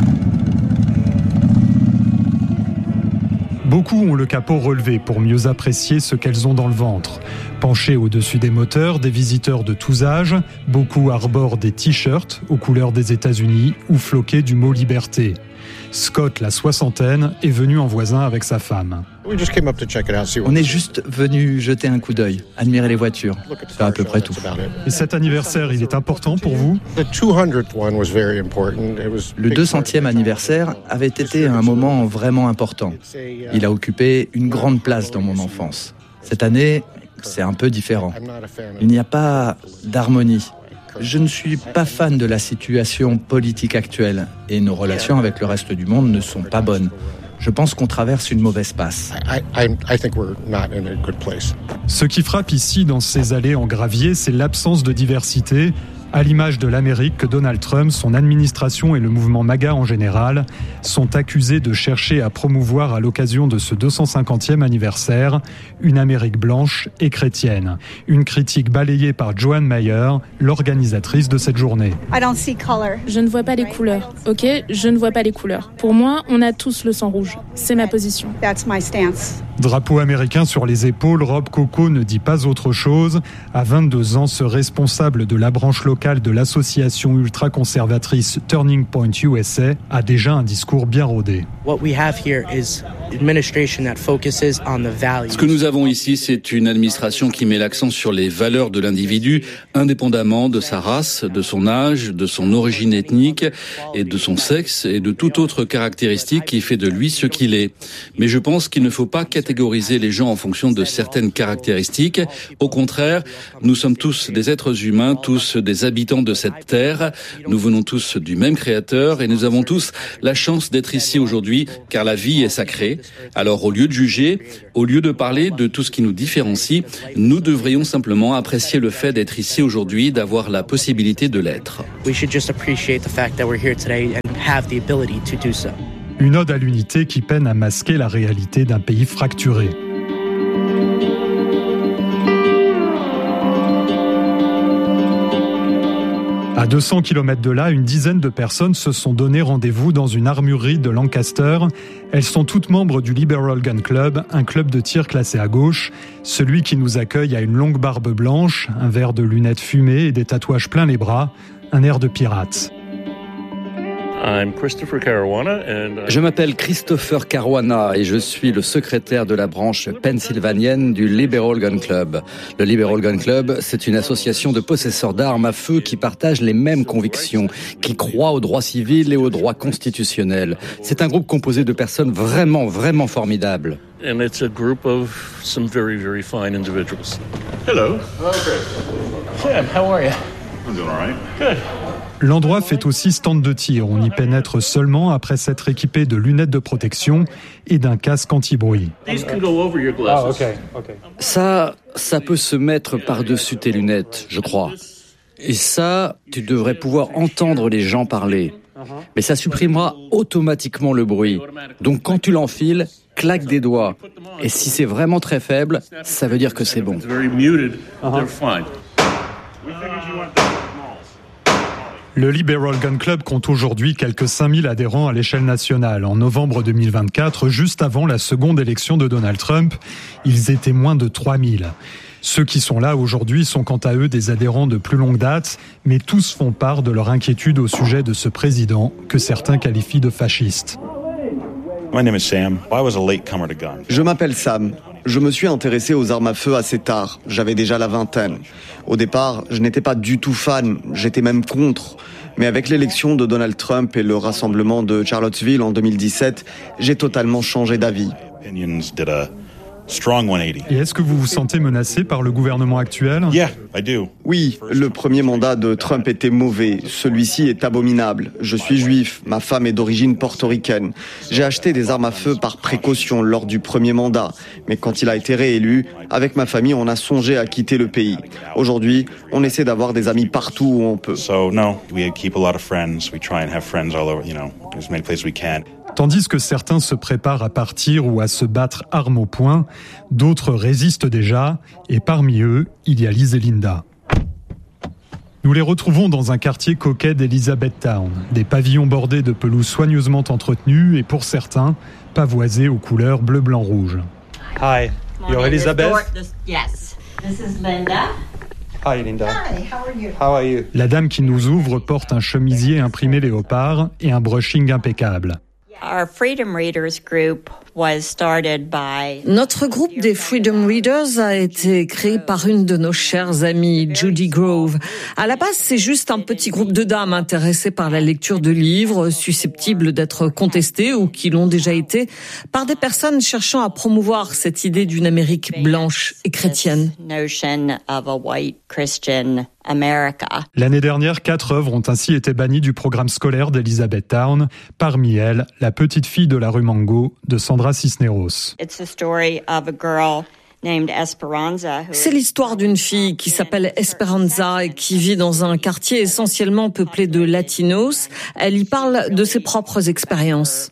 Beaucoup ont le capot relevé pour mieux apprécier ce qu'elles ont dans le ventre. Penchés au-dessus des moteurs, des visiteurs de tous âges, beaucoup arborent des t-shirts aux couleurs des États-Unis ou floqués du mot liberté. Scott, la soixantaine, est venu en voisin avec sa femme. On est juste venu jeter un coup d'œil, admirer les voitures. C'est à peu près tout. Et cet anniversaire, il est important pour vous ? Le deux centième anniversaire avait été un moment vraiment important. Il a occupé une grande place dans mon enfance. Cette année, c'est un peu différent. Il n'y a pas d'harmonie. Je ne suis pas fan de la situation politique actuelle et nos relations avec le reste du monde ne sont pas bonnes. Je pense qu'on traverse une mauvaise passe. Ce qui frappe ici dans ces allées en gravier, c'est l'absence de diversité. À l'image de l'Amérique que Donald Trump, son administration et le mouvement MAGA en général sont accusés de chercher à promouvoir à l'occasion de ce deux cent cinquantième anniversaire une Amérique blanche et chrétienne. Une critique balayée par Joanne Mayer, l'organisatrice de cette journée. Je ne vois pas les couleurs, ok ? Je ne vois pas les couleurs. Pour moi, on a tous le sang rouge. C'est ma position. Drapeau américain sur les épaules, Rob Coco ne dit pas autre chose. À vingt-deux ans, ce responsable de la branche locale de l'association ultra-conservatrice Turning Point U S A a déjà un discours bien rodé. Ce que nous avons ici, c'est une administration qui met l'accent sur les valeurs de l'individu, indépendamment de sa race, de son âge, de son origine ethnique et de son sexe et de toute autre caractéristique qui fait de lui ce qu'il est. Mais je pense qu'il ne faut pas catégoriser les gens en fonction de certaines caractéristiques. Au contraire, nous sommes tous des êtres humains, tous des habitants de cette terre. Nous venons tous du même Créateur et nous avons tous la chance d'être ici aujourd'hui car la vie est sacrée. Alors au lieu de juger, au lieu de parler de tout ce qui nous différencie, nous devrions simplement apprécier le fait d'être ici aujourd'hui, d'avoir la possibilité de l'être. Une ode à l'unité qui peine à masquer la réalité d'un pays fracturé. À deux cents kilomètres de là, une dizaine de personnes se sont donné rendez-vous dans une armurerie de Lancaster. Elles sont toutes membres du Liberal Gun Club, un club de tir classé à gauche. Celui qui nous accueille a une longue barbe blanche, un verre de lunettes fumées et des tatouages plein les bras, un air de pirate. Je m'appelle Christopher Caruana et je suis le secrétaire de la branche pennsylvanienne du Liberal Gun Club. Le Liberal Gun Club, c'est une association de possesseurs d'armes à feu qui partagent les mêmes convictions, qui croient aux droits civils et aux droits constitutionnels. C'est un groupe composé de personnes vraiment, vraiment formidables. And it's a group of some very, very fine individuals. Hello. Sam, how are you? I'm doing all right. Good. L'endroit fait aussi stand de tir. On y pénètre seulement après s'être équipé de lunettes de protection et d'un casque anti-bruit. Ah, okay, okay. Ça, ça peut se mettre par-dessus tes lunettes, je crois. Et ça, tu devrais pouvoir entendre les gens parler. Mais ça supprimera automatiquement le bruit. Donc quand tu l'enfiles, claque des doigts. Et si c'est vraiment très faible, ça veut dire que c'est bon. Le Liberal Gun Club compte aujourd'hui quelques cinq mille adhérents à l'échelle nationale. En novembre deux mille vingt-quatre, juste avant la seconde élection de Donald Trump, ils étaient moins de trois mille. Ceux qui sont là aujourd'hui sont quant à eux des adhérents de plus longue date, mais tous font part de leur inquiétude au sujet de ce président que certains qualifient de fasciste. My name is Sam. I was a latecomer to guns. Je m'appelle Sam. Je me suis intéressé aux armes à feu assez tard. J'avais déjà la vingtaine. Au départ, je n'étais pas du tout fan. J'étais même contre. Mais avec l'élection de Donald Trump et le rassemblement de Charlottesville en deux mille dix-sept, j'ai totalement changé d'avis. Et est-ce que vous vous sentez menacé par le gouvernement actuel ? Yeah, I do. Oui, le premier mandat de Trump était mauvais. Celui-ci est abominable. Je suis juif, ma femme est d'origine portoricaine. J'ai acheté des armes à feu par précaution lors du premier mandat. Mais quand il a été réélu, avec ma famille, on a songé à quitter le pays. Aujourd'hui, on essaie d'avoir des amis partout où on peut. So no, we keep a lot of friends. We try and have friends all over, you know, as many places we can. Tandis que certains se préparent à partir ou à se battre armes au poing, d'autres résistent déjà, et parmi eux, il y a Liz et Linda. Nous les retrouvons dans un quartier coquet d'Elizabethtown, des pavillons bordés de pelouses soigneusement entretenues et pour certains, pavoisés aux couleurs bleu, blanc, rouge. Hi, you're Elizabeth? Yes, this is Linda. Hi Linda. Hi, how are you? How are you? La dame qui nous ouvre porte un chemisier imprimé léopard et un brushing impeccable. Our Freedom Readers group was started by... Notre groupe des Freedom Readers a été créé par une de nos chères amies, Judy Grove. À la base, c'est juste un petit groupe de dames intéressées par la lecture de livres susceptibles d'être contestés ou qui l'ont déjà été par des personnes cherchant à promouvoir cette idée d'une Amérique blanche et chrétienne. Notion of a white Christian America. L'année dernière, quatre œuvres ont ainsi été bannies du programme scolaire d'Elizabethtown. Parmi elles, La petite fille de la rue Mango de Sandra Cisneros. It's a story of a girl C'est l'histoire d'une fille qui s'appelle Esperanza et qui vit dans un quartier essentiellement peuplé de latinos. Elle y parle de ses propres expériences.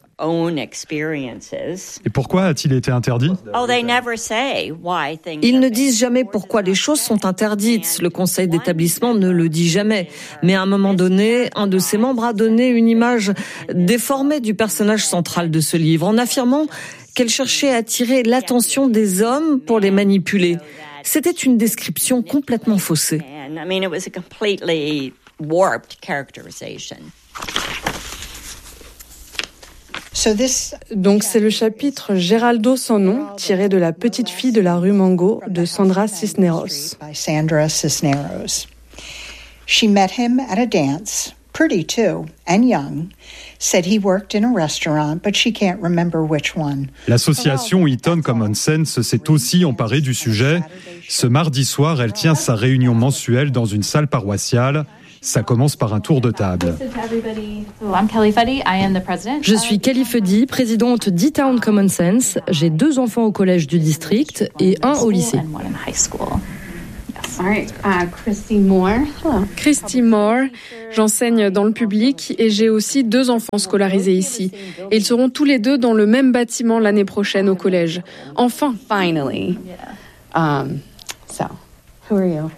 Et pourquoi a-t-il été interdit ? Ils ne disent jamais pourquoi les choses sont interdites. Le conseil d'établissement ne le dit jamais. Mais à un moment donné, un de ses membres a donné une image déformée du personnage central de ce livre, en affirmant qu'elle cherchait à attirer l'attention des hommes pour les manipuler. C'était une description complètement faussée. Donc c'est le chapitre Geraldo sans nom, tiré de La petite fille de la rue Mango de Sandra Cisneros. She met him at a dance, pretty too, and young. Said he worked in a restaurant, but she can't remember which one. L'association Eton Common Sense s'est aussi emparée du sujet. Ce mardi soir, elle tient sa réunion mensuelle dans une salle paroissiale. Ça commence par un tour de table. Je suis Kelly Fuddy, présidente d'E-Town Common Sense. J'ai deux enfants au collège du district et un au lycée. Christy Moore, j'enseigne dans le public et j'ai aussi deux enfants scolarisés ici. Et ils seront tous les deux dans le même bâtiment l'année prochaine au collège. Enfin. Finally. Um, so, who are you?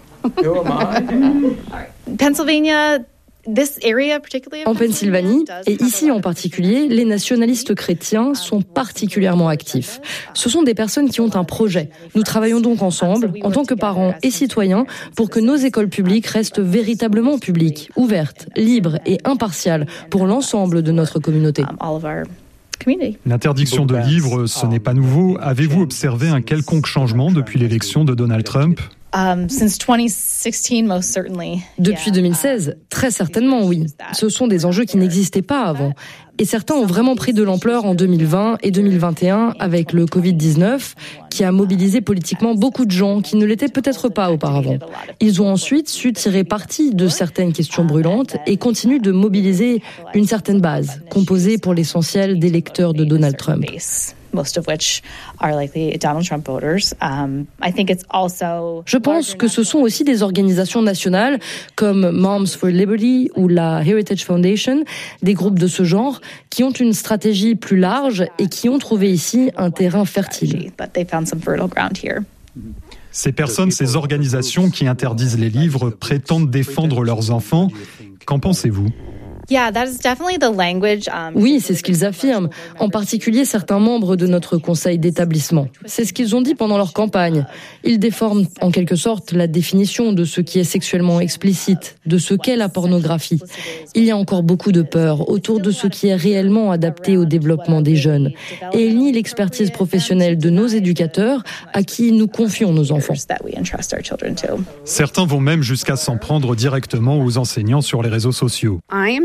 Pennsylvania, this area particularly. En Pennsylvanie, et ici en particulier, les nationalistes chrétiens sont particulièrement actifs. Ce sont des personnes qui ont un projet. Nous travaillons donc ensemble, en tant que parents et citoyens, pour que nos écoles publiques restent véritablement publiques, ouvertes, libres et impartiales pour l'ensemble de notre communauté. L'interdiction de livres, ce n'est pas nouveau. Avez-vous observé un quelconque changement depuis l'élection de Donald Trump ? Um, since twenty sixteen, most certainly. Depuis deux mille seize, très certainement oui. Ce sont des enjeux qui n'existaient pas avant. Et certains ont vraiment pris de l'ampleur en deux mille vingt et deux mille vingt et un avec le covid dix-neuf, qui a mobilisé politiquement beaucoup de gens qui ne l'étaient peut-être pas auparavant. Ils ont ensuite su tirer parti de certaines questions brûlantes et continuent de mobiliser une certaine base, composée pour l'essentiel d'électeurs de Donald Trump. Most of which are likely Donald Trump voters. Um, I think it's also. Je pense que ce sont aussi des organisations nationales comme Moms for Liberty ou la Heritage Foundation, des groupes de ce genre qui ont une stratégie plus large et qui ont trouvé ici un terrain fertile. Ces personnes, ces organisations qui interdisent les livres prétendent défendre leurs enfants. Qu'en pensez-vous ? Oui, c'est ce qu'ils affirment, en particulier certains membres de notre conseil d'établissement. C'est ce qu'ils ont dit pendant leur campagne. Ils déforment en quelque sorte la définition de ce qui est sexuellement explicite, de ce qu'est la pornographie. Il y a encore beaucoup de peur autour de ce qui est réellement adapté au développement des jeunes. Et ils nient l'expertise professionnelle de nos éducateurs à qui nous confions nos enfants. Certains vont même jusqu'à s'en prendre directement aux enseignants sur les réseaux sociaux.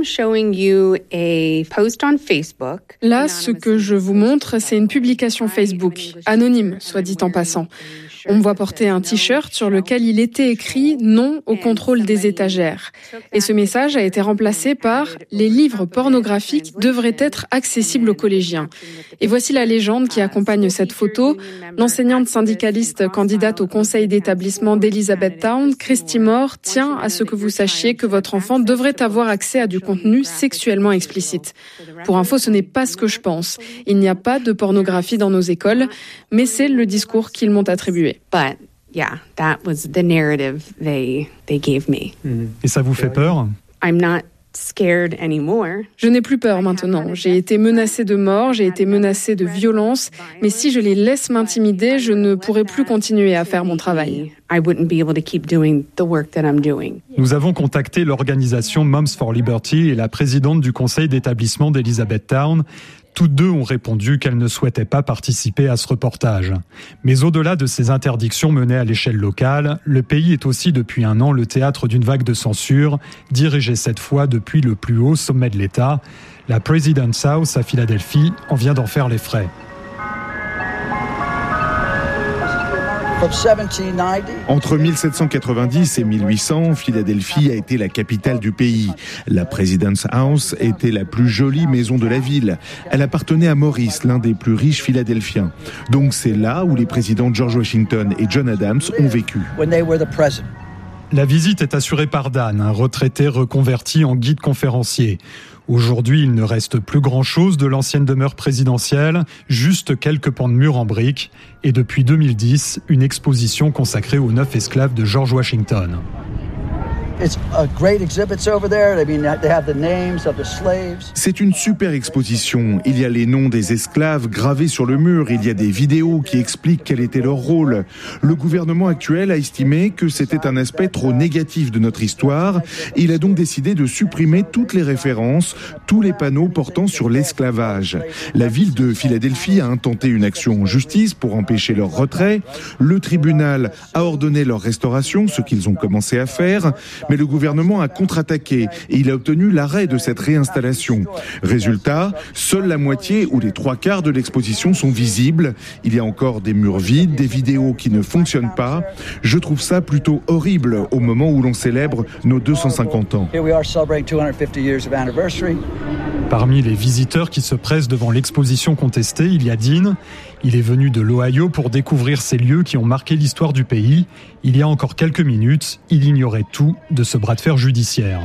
Là, ce que je vous montre, c'est une publication Facebook, anonyme, soit dit en passant. On me voit porter un t-shirt sur lequel il était écrit « Non au contrôle des étagères ». Et ce message a été remplacé par « Les livres pornographiques devraient être accessibles aux collégiens ». Et voici la légende qui accompagne cette photo. L'enseignante syndicaliste candidate au conseil d'établissement d'Elizabethtown, Christy Moore, tient à ce que vous sachiez que votre enfant devrait avoir accès à du contenu sexuellement explicite. Pour info, ce n'est pas ce que je pense. Il n'y a pas de pornographie dans nos écoles, mais c'est le discours qu'ils m'ont attribué. But yeah, that was the narrative they they gave me. Et ça vous fait peur ? I'm not scared anymore. Je n'ai plus peur maintenant. J'ai été menacée de mort, j'ai été menacée de violence, mais si je les laisse m'intimider, je ne pourrai plus continuer à faire mon travail. I wouldn't be able to keep doing the work that I'm doing. Nous avons contacté l'organisation Moms for Liberty et la présidente du conseil d'établissement d'Elizabethtown. Toutes deux ont répondu qu'elles ne souhaitaient pas participer à ce reportage. Mais au-delà de ces interdictions menées à l'échelle locale, le pays est aussi depuis un an le théâtre d'une vague de censure, dirigée cette fois depuis le plus haut sommet de l'État. La President's House à Philadelphie en vient d'en faire les frais. Entre mille sept cent quatre-vingt-dix et mille huit cents, Philadelphie a été la capitale du pays. La President's House était la plus jolie maison de la ville. Elle appartenait à Morris, l'un des plus riches Philadelphiens. Donc c'est là où les présidents George Washington et John Adams ont vécu. La visite est assurée par Dan, un retraité reconverti en guide conférencier. Aujourd'hui, il ne reste plus grand-chose de l'ancienne demeure présidentielle, juste quelques pans de murs en briques, et depuis deux mille dix, une exposition consacrée aux neuf esclaves de George Washington. C'est une super exposition. Il y a les noms des esclaves gravés sur le mur. Il y a des vidéos qui expliquent quel était leur rôle. Le gouvernement actuel a estimé que c'était un aspect trop négatif de notre histoire. Il a donc décidé de supprimer toutes les références, tous les panneaux portant sur l'esclavage. La ville de Philadelphie a intenté une action en justice pour empêcher leur retrait. Le tribunal a ordonné leur restauration, ce qu'ils ont commencé à faire. Mais le gouvernement a contre-attaqué et il a obtenu l'arrêt de cette réinstallation. Résultat, seule la moitié ou les trois quarts de l'exposition sont visibles. Il y a encore des murs vides, des vidéos qui ne fonctionnent pas. Je trouve ça plutôt horrible au moment où l'on célèbre nos deux cent cinquante ans. Parmi les visiteurs qui se pressent devant l'exposition contestée, il y a Dean. Il est venu de l'Ohio pour découvrir ces lieux qui ont marqué l'histoire du pays. Il y a encore quelques minutes, il ignorait tout de ce bras de fer judiciaire.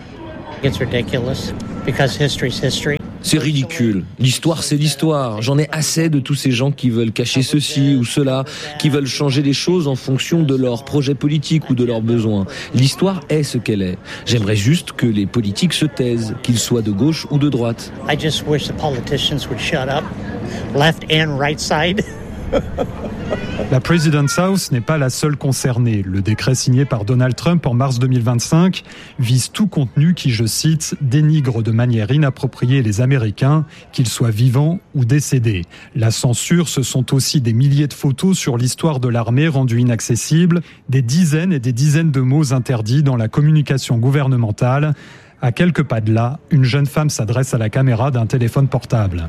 C'est ridicule. L'histoire, c'est l'histoire. J'en ai assez de tous ces gens qui veulent cacher ceci ou cela, qui veulent changer les choses en fonction de leurs projets politiques ou de leurs besoins. L'histoire est ce qu'elle est. J'aimerais juste que les politiques se taisent, qu'ils soient de gauche ou de droite. I just wish the politicians would shut up, left and right side. La President's House n'est pas la seule concernée. Le décret signé par Donald Trump en mars deux mille vingt-cinq vise tout contenu qui, je cite, dénigre de manière inappropriée les Américains, qu'ils soient vivants ou décédés. La censure, ce sont aussi des milliers de photos sur l'histoire de l'armée rendues inaccessibles, des dizaines et des dizaines de mots interdits dans la communication gouvernementale. À quelques pas de là, une jeune femme s'adresse à la caméra d'un téléphone portable.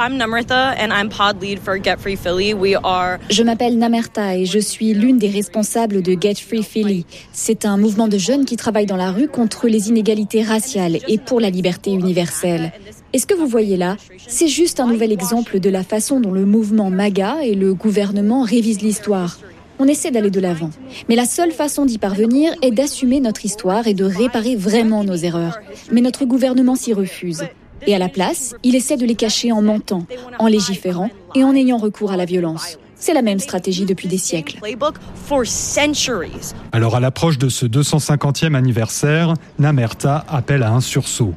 Je m'appelle Namerta et je suis l'une des responsables de Get Free Philly. C'est un mouvement de jeunes qui travaillent dans la rue contre les inégalités raciales et pour la liberté universelle. Et ce que vous voyez là, c'est juste un nouvel exemple de la façon dont le mouvement MAGA et le gouvernement révisent l'histoire. On essaie d'aller de l'avant. Mais la seule façon d'y parvenir est d'assumer notre histoire et de réparer vraiment nos erreurs. Mais notre gouvernement s'y refuse. Et à la place, il essaie de les cacher en mentant, en légiférant et en ayant recours à la violence. C'est la même stratégie depuis des siècles. Alors à l'approche de ce deux cent cinquantième anniversaire, Namerta appelle à un sursaut.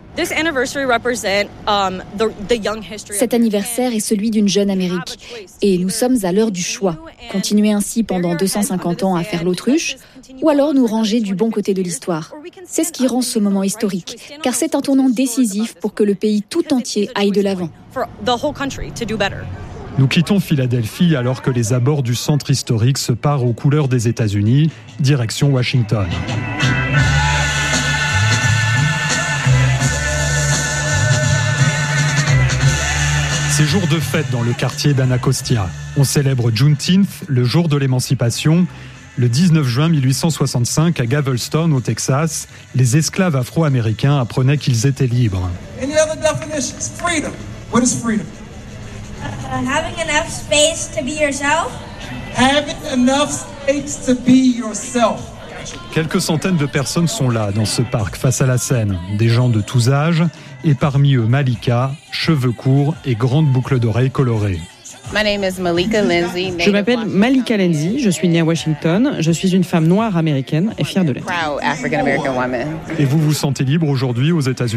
Cet anniversaire est celui d'une jeune Amérique. Et nous sommes à l'heure du choix. Continuer ainsi pendant deux cent cinquante ans à faire l'autruche, ou alors nous ranger du bon côté de l'histoire. C'est ce qui rend ce moment historique, car c'est un tournant décisif pour que le pays tout entier aille de l'avant. Nous quittons Philadelphie alors que les abords du centre historique se parent aux couleurs des États-Unis, direction Washington. C'est jour de fête dans le quartier d'Anacostia. On célèbre Juneteenth, le jour de l'émancipation. Le dix-neuf juin mille huit cent soixante-cinq, à Galveston, au Texas, les esclaves afro-américains apprenaient qu'ils étaient libres. Any other definitions? Freedom. What is freedom? Uh, having enough space to be yourself. Having enough space to be yourself. Quelques centaines de personnes sont là, dans ce parc, face à la Seine. Des gens de tous âges, et parmi eux Malika, cheveux courts et grande boucle d'oreilles colorées. Je m'appelle Malika Lindsay, je suis née à Washington, je suis une femme noire américaine et fière de l'être. Et vous vous sentez libre aujourd'hui aux États-Unis ?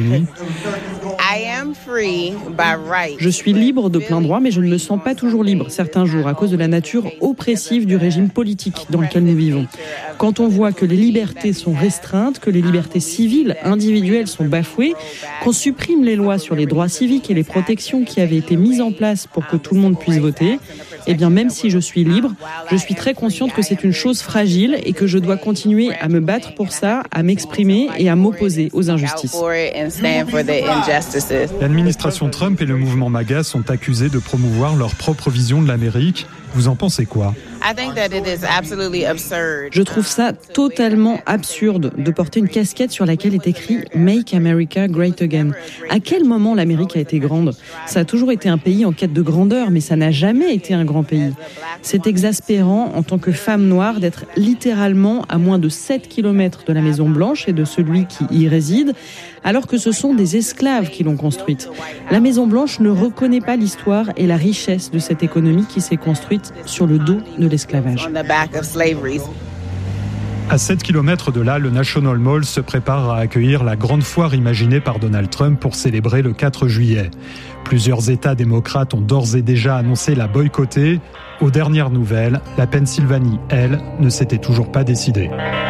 Je suis libre de plein droit, mais je ne me sens pas toujours libre certains jours à cause de la nature oppressive du régime politique dans lequel nous vivons. Quand on voit que les libertés sont restreintes, que les libertés civiles, individuelles sont bafouées, qu'on supprime les lois sur les droits civiques et les protections qui avaient été mises en place pour que tout le monde puisse voter, eh bien même si je suis libre, je suis très consciente que c'est une chose fragile et que je dois continuer à me battre pour ça, à m'exprimer et à m'opposer aux injustices. L'administration Trump et le mouvement MAGA sont accusés de promouvoir leur propre vision de l'Amérique, Vous en pensez quoi ? Je trouve ça totalement absurde de porter une casquette sur laquelle est écrit « Make America Great Again ». À quel moment l'Amérique a été grande ? Ça a toujours été un pays en quête de grandeur, mais ça n'a jamais été un grand pays. C'est exaspérant en tant que femme noire d'être littéralement à moins de sept kilomètres de la Maison Blanche et de celui qui y réside, alors que ce sont des esclaves qui l'ont construite. La Maison Blanche ne reconnaît pas l'histoire et la richesse de cette économie qui s'est construite sur le dos de l'esclavage. À sept kilomètres de là, le National Mall se prépare à accueillir la grande foire imaginée par Donald Trump pour célébrer le quatre juillet. Plusieurs États démocrates ont d'ores et déjà annoncé la boycotter. Aux dernières nouvelles, la Pennsylvanie, elle, ne s'était toujours pas décidée.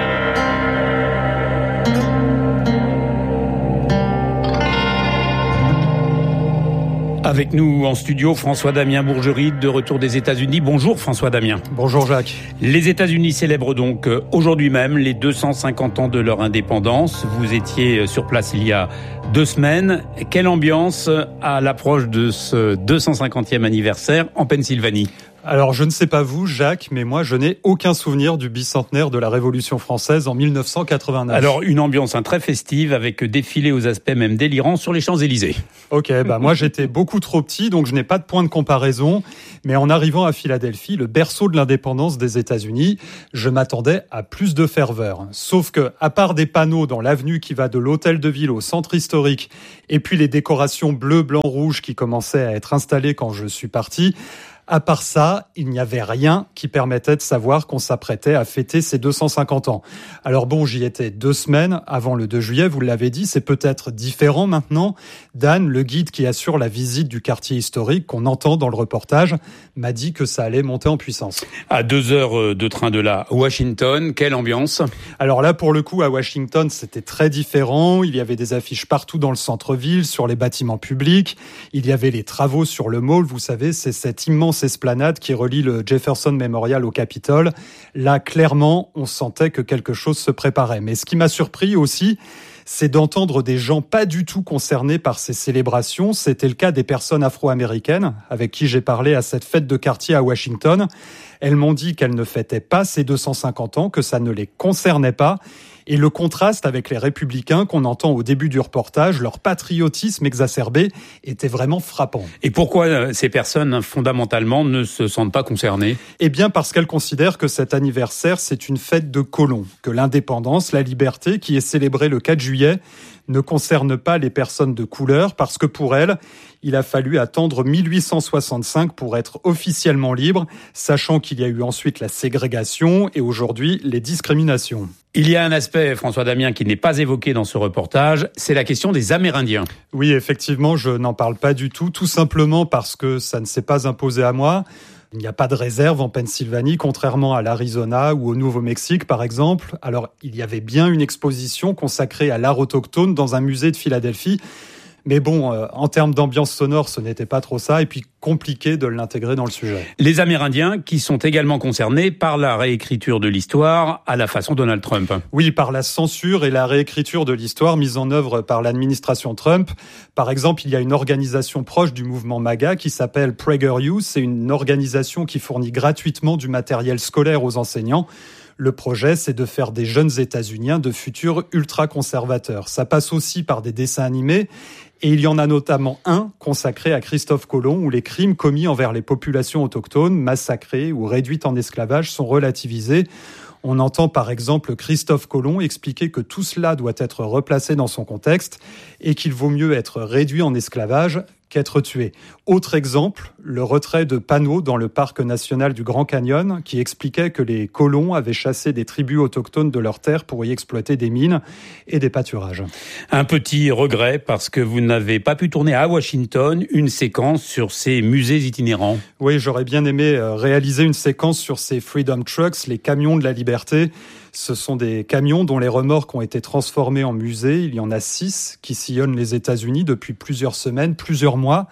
Avec nous en studio, François-Damien Bourgerie, de retour des États-Unis. Bonjour François-Damien. Bonjour Jacques. Les États-Unis célèbrent donc aujourd'hui même les deux cent cinquante ans de leur indépendance. Vous étiez sur place il y a deux semaines. Quelle ambiance à l'approche de ce deux cent cinquantième anniversaire en Pennsylvanie ? Alors, je ne sais pas vous, Jacques, mais moi, je n'ai aucun souvenir du bicentenaire de la Révolution française en mille neuf cent quatre-vingt-neuf. Alors, une ambiance hein, très festive avec défilé aux aspects même délirants sur les Champs-Élysées. Ok, bah moi, j'étais beaucoup trop petit, donc je n'ai pas de point de comparaison. Mais en arrivant à Philadelphie, le berceau de l'indépendance des États-Unis, je m'attendais à plus de ferveur. Sauf que, à part des panneaux dans l'avenue qui va de l'hôtel de ville au centre historique, et puis les décorations bleu, blanc, rouge qui commençaient à être installées quand je suis parti, à part ça, il n'y avait rien qui permettait de savoir qu'on s'apprêtait à fêter ces deux cent cinquante ans. Alors bon, j'y étais deux semaines avant le deux juillet, vous l'avez dit, c'est peut-être différent maintenant. Dan, le guide qui assure la visite du quartier historique qu'on entend dans le reportage, m'a dit que ça allait monter en puissance. À deux heures de train de là, Washington, quelle ambiance ? Alors là, pour le coup, à Washington, c'était très différent. Il y avait des affiches partout dans le centre-ville, sur les bâtiments publics. Il y avait les travaux sur le Mall, vous savez, c'est cette immense esplanade qui relie le Jefferson Memorial au Capitole. Là, clairement, on sentait que quelque chose se préparait. Mais ce qui m'a surpris aussi, c'est d'entendre des gens pas du tout concernés par ces célébrations. C'était le cas des personnes afro-américaines avec qui j'ai parlé à cette fête de quartier à Washington. Elles m'ont dit qu'elles ne fêtaient pas ces deux cent cinquante ans, que ça ne les concernait pas. Et le contraste avec les républicains qu'on entend au début du reportage, leur patriotisme exacerbé, était vraiment frappant. Et pourquoi ces personnes, fondamentalement, ne se sentent pas concernées ? Eh bien parce qu'elles considèrent que cet anniversaire, c'est une fête de colons, que l'indépendance, la liberté, qui est célébrée le quatre juillet, ne concerne pas les personnes de couleur, parce que pour elles, il a fallu attendre mille huit cent soixante-cinq pour être officiellement libre, sachant qu'il y a eu ensuite la ségrégation et aujourd'hui les discriminations. Il y a un aspect, François Damien, qui n'est pas évoqué dans ce reportage, c'est la question des Amérindiens. Oui, effectivement, je n'en parle pas du tout, tout simplement parce que ça ne s'est pas imposé à moi. Il n'y a pas de réserve en Pennsylvanie, contrairement à l'Arizona ou au Nouveau-Mexique, par exemple. Alors, il y avait bien une exposition consacrée à l'art autochtone dans un musée de Philadelphie. Mais bon, euh, en termes d'ambiance sonore, ce n'était pas trop ça, et puis compliqué de l'intégrer dans le sujet. Les Amérindiens qui sont également concernés par la réécriture de l'histoire à la façon Donald Trump. Oui, par la censure et la réécriture de l'histoire mise en œuvre par l'administration Trump. Par exemple, il y a une organisation proche du mouvement MAGA qui s'appelle PragerU. C'est une organisation qui fournit gratuitement du matériel scolaire aux enseignants. Le projet, c'est de faire des jeunes États-Uniens de futurs ultra-conservateurs. Ça passe aussi par des dessins animés. Et il y en a notamment un consacré à Christophe Colomb, où les crimes commis envers les populations autochtones, massacrées ou réduites en esclavage, sont relativisés. On entend par exemple Christophe Colomb expliquer que tout cela doit être replacé dans son contexte et qu'il vaut mieux être réduit en esclavage qu'être tué. Autre exemple, le retrait de panneaux dans le parc national du Grand Canyon qui expliquait que les colons avaient chassé des tribus autochtones de leurs terres pour y exploiter des mines et des pâturages. Un petit regret parce que vous n'avez pas pu tourner à Washington une séquence sur ces musées itinérants. Oui, j'aurais bien aimé réaliser une séquence sur ces Freedom Trucks, les camions de la liberté. Ce sont des camions dont les remorques ont été transformés en musées. Il y en a six qui sillonnent les États-Unis depuis plusieurs semaines, plusieurs mois.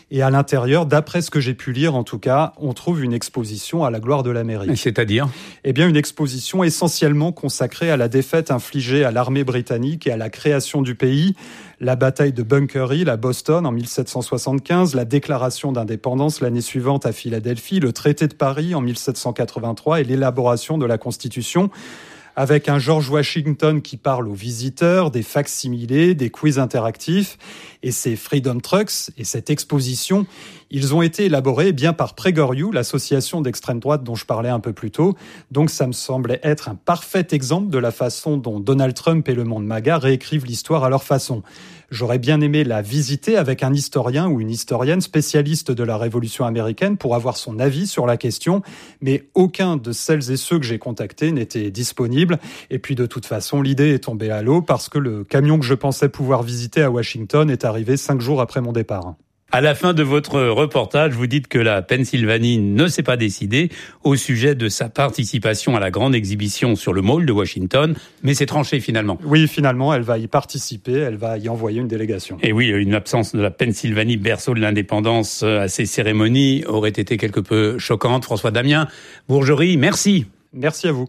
Et à l'intérieur, d'après ce que j'ai pu lire en tout cas, on trouve une exposition à la gloire de l'Amérique. C'est-à-dire ? Eh bien, une exposition essentiellement consacrée à la défaite infligée à l'armée britannique et à la création du pays. La bataille de Bunker Hill à Boston en mille sept cent soixante-quinze, la déclaration d'indépendance l'année suivante à Philadelphie, le traité de Paris en mille sept cent quatre-vingt-trois et l'élaboration de la Constitution. Avec un George Washington qui parle aux visiteurs, des facsimilés, des quiz interactifs. Et ces Freedom Trucks et cette exposition, ils ont été élaborés bien par Pregoriou, l'association d'extrême droite dont je parlais un peu plus tôt. Donc ça me semblait être un parfait exemple de la façon dont Donald Trump et le monde MAGA réécrivent l'histoire à leur façon. J'aurais bien aimé la visiter avec un historien ou une historienne spécialiste de la Révolution américaine pour avoir son avis sur la question, mais aucun de celles et ceux que j'ai contactés n'était disponible. Et puis de toute façon, l'idée est tombée à l'eau parce que le camion que je pensais pouvoir visiter à Washington est arrivé cinq jours après mon départ. À la fin de votre reportage, vous dites que la Pennsylvanie ne s'est pas décidée au sujet de sa participation à la grande exhibition sur le Mall de Washington, mais c'est tranché finalement. Oui, finalement, elle va y participer, elle va y envoyer une délégation. Et oui, une absence de la Pennsylvanie, berceau de l'indépendance, à ces cérémonies aurait été quelque peu choquante. François Damien, Bourgerie, merci. Merci à vous.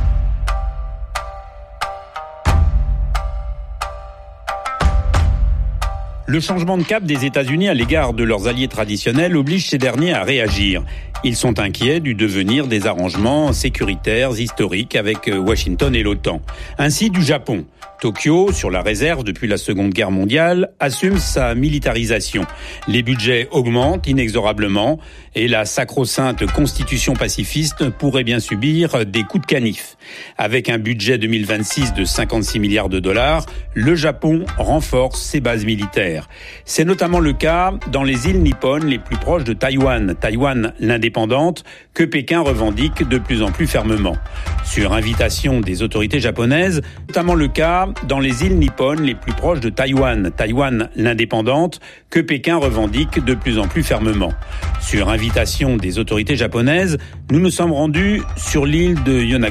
Le changement de cap des États-Unis à l'égard de leurs alliés traditionnels oblige ces derniers à réagir. Ils sont inquiets du devenir des arrangements sécuritaires historiques avec Washington et l'OTAN. Ainsi du Japon. Tokyo, sur la réserve depuis la Seconde Guerre mondiale, assume sa militarisation. Les budgets augmentent inexorablement et la sacro-sainte constitution pacifiste pourrait bien subir des coups de canif. Avec un budget deux mille vingt-six de cinquante-six milliards de dollars, le Japon renforce ses bases militaires. C'est notamment le cas dans les îles nippones les plus proches de Taïwan, Taïwan l'indépendante, que Pékin revendique de plus en plus fermement. Sur invitation des autorités japonaises, notamment le cas dans les îles nippones les plus proches de Taïwan, Taïwan l'indépendante, que Pékin revendique de plus en plus fermement. Sur invitation des autorités japonaises, nous nous sommes rendus sur l'île de Yonaguni.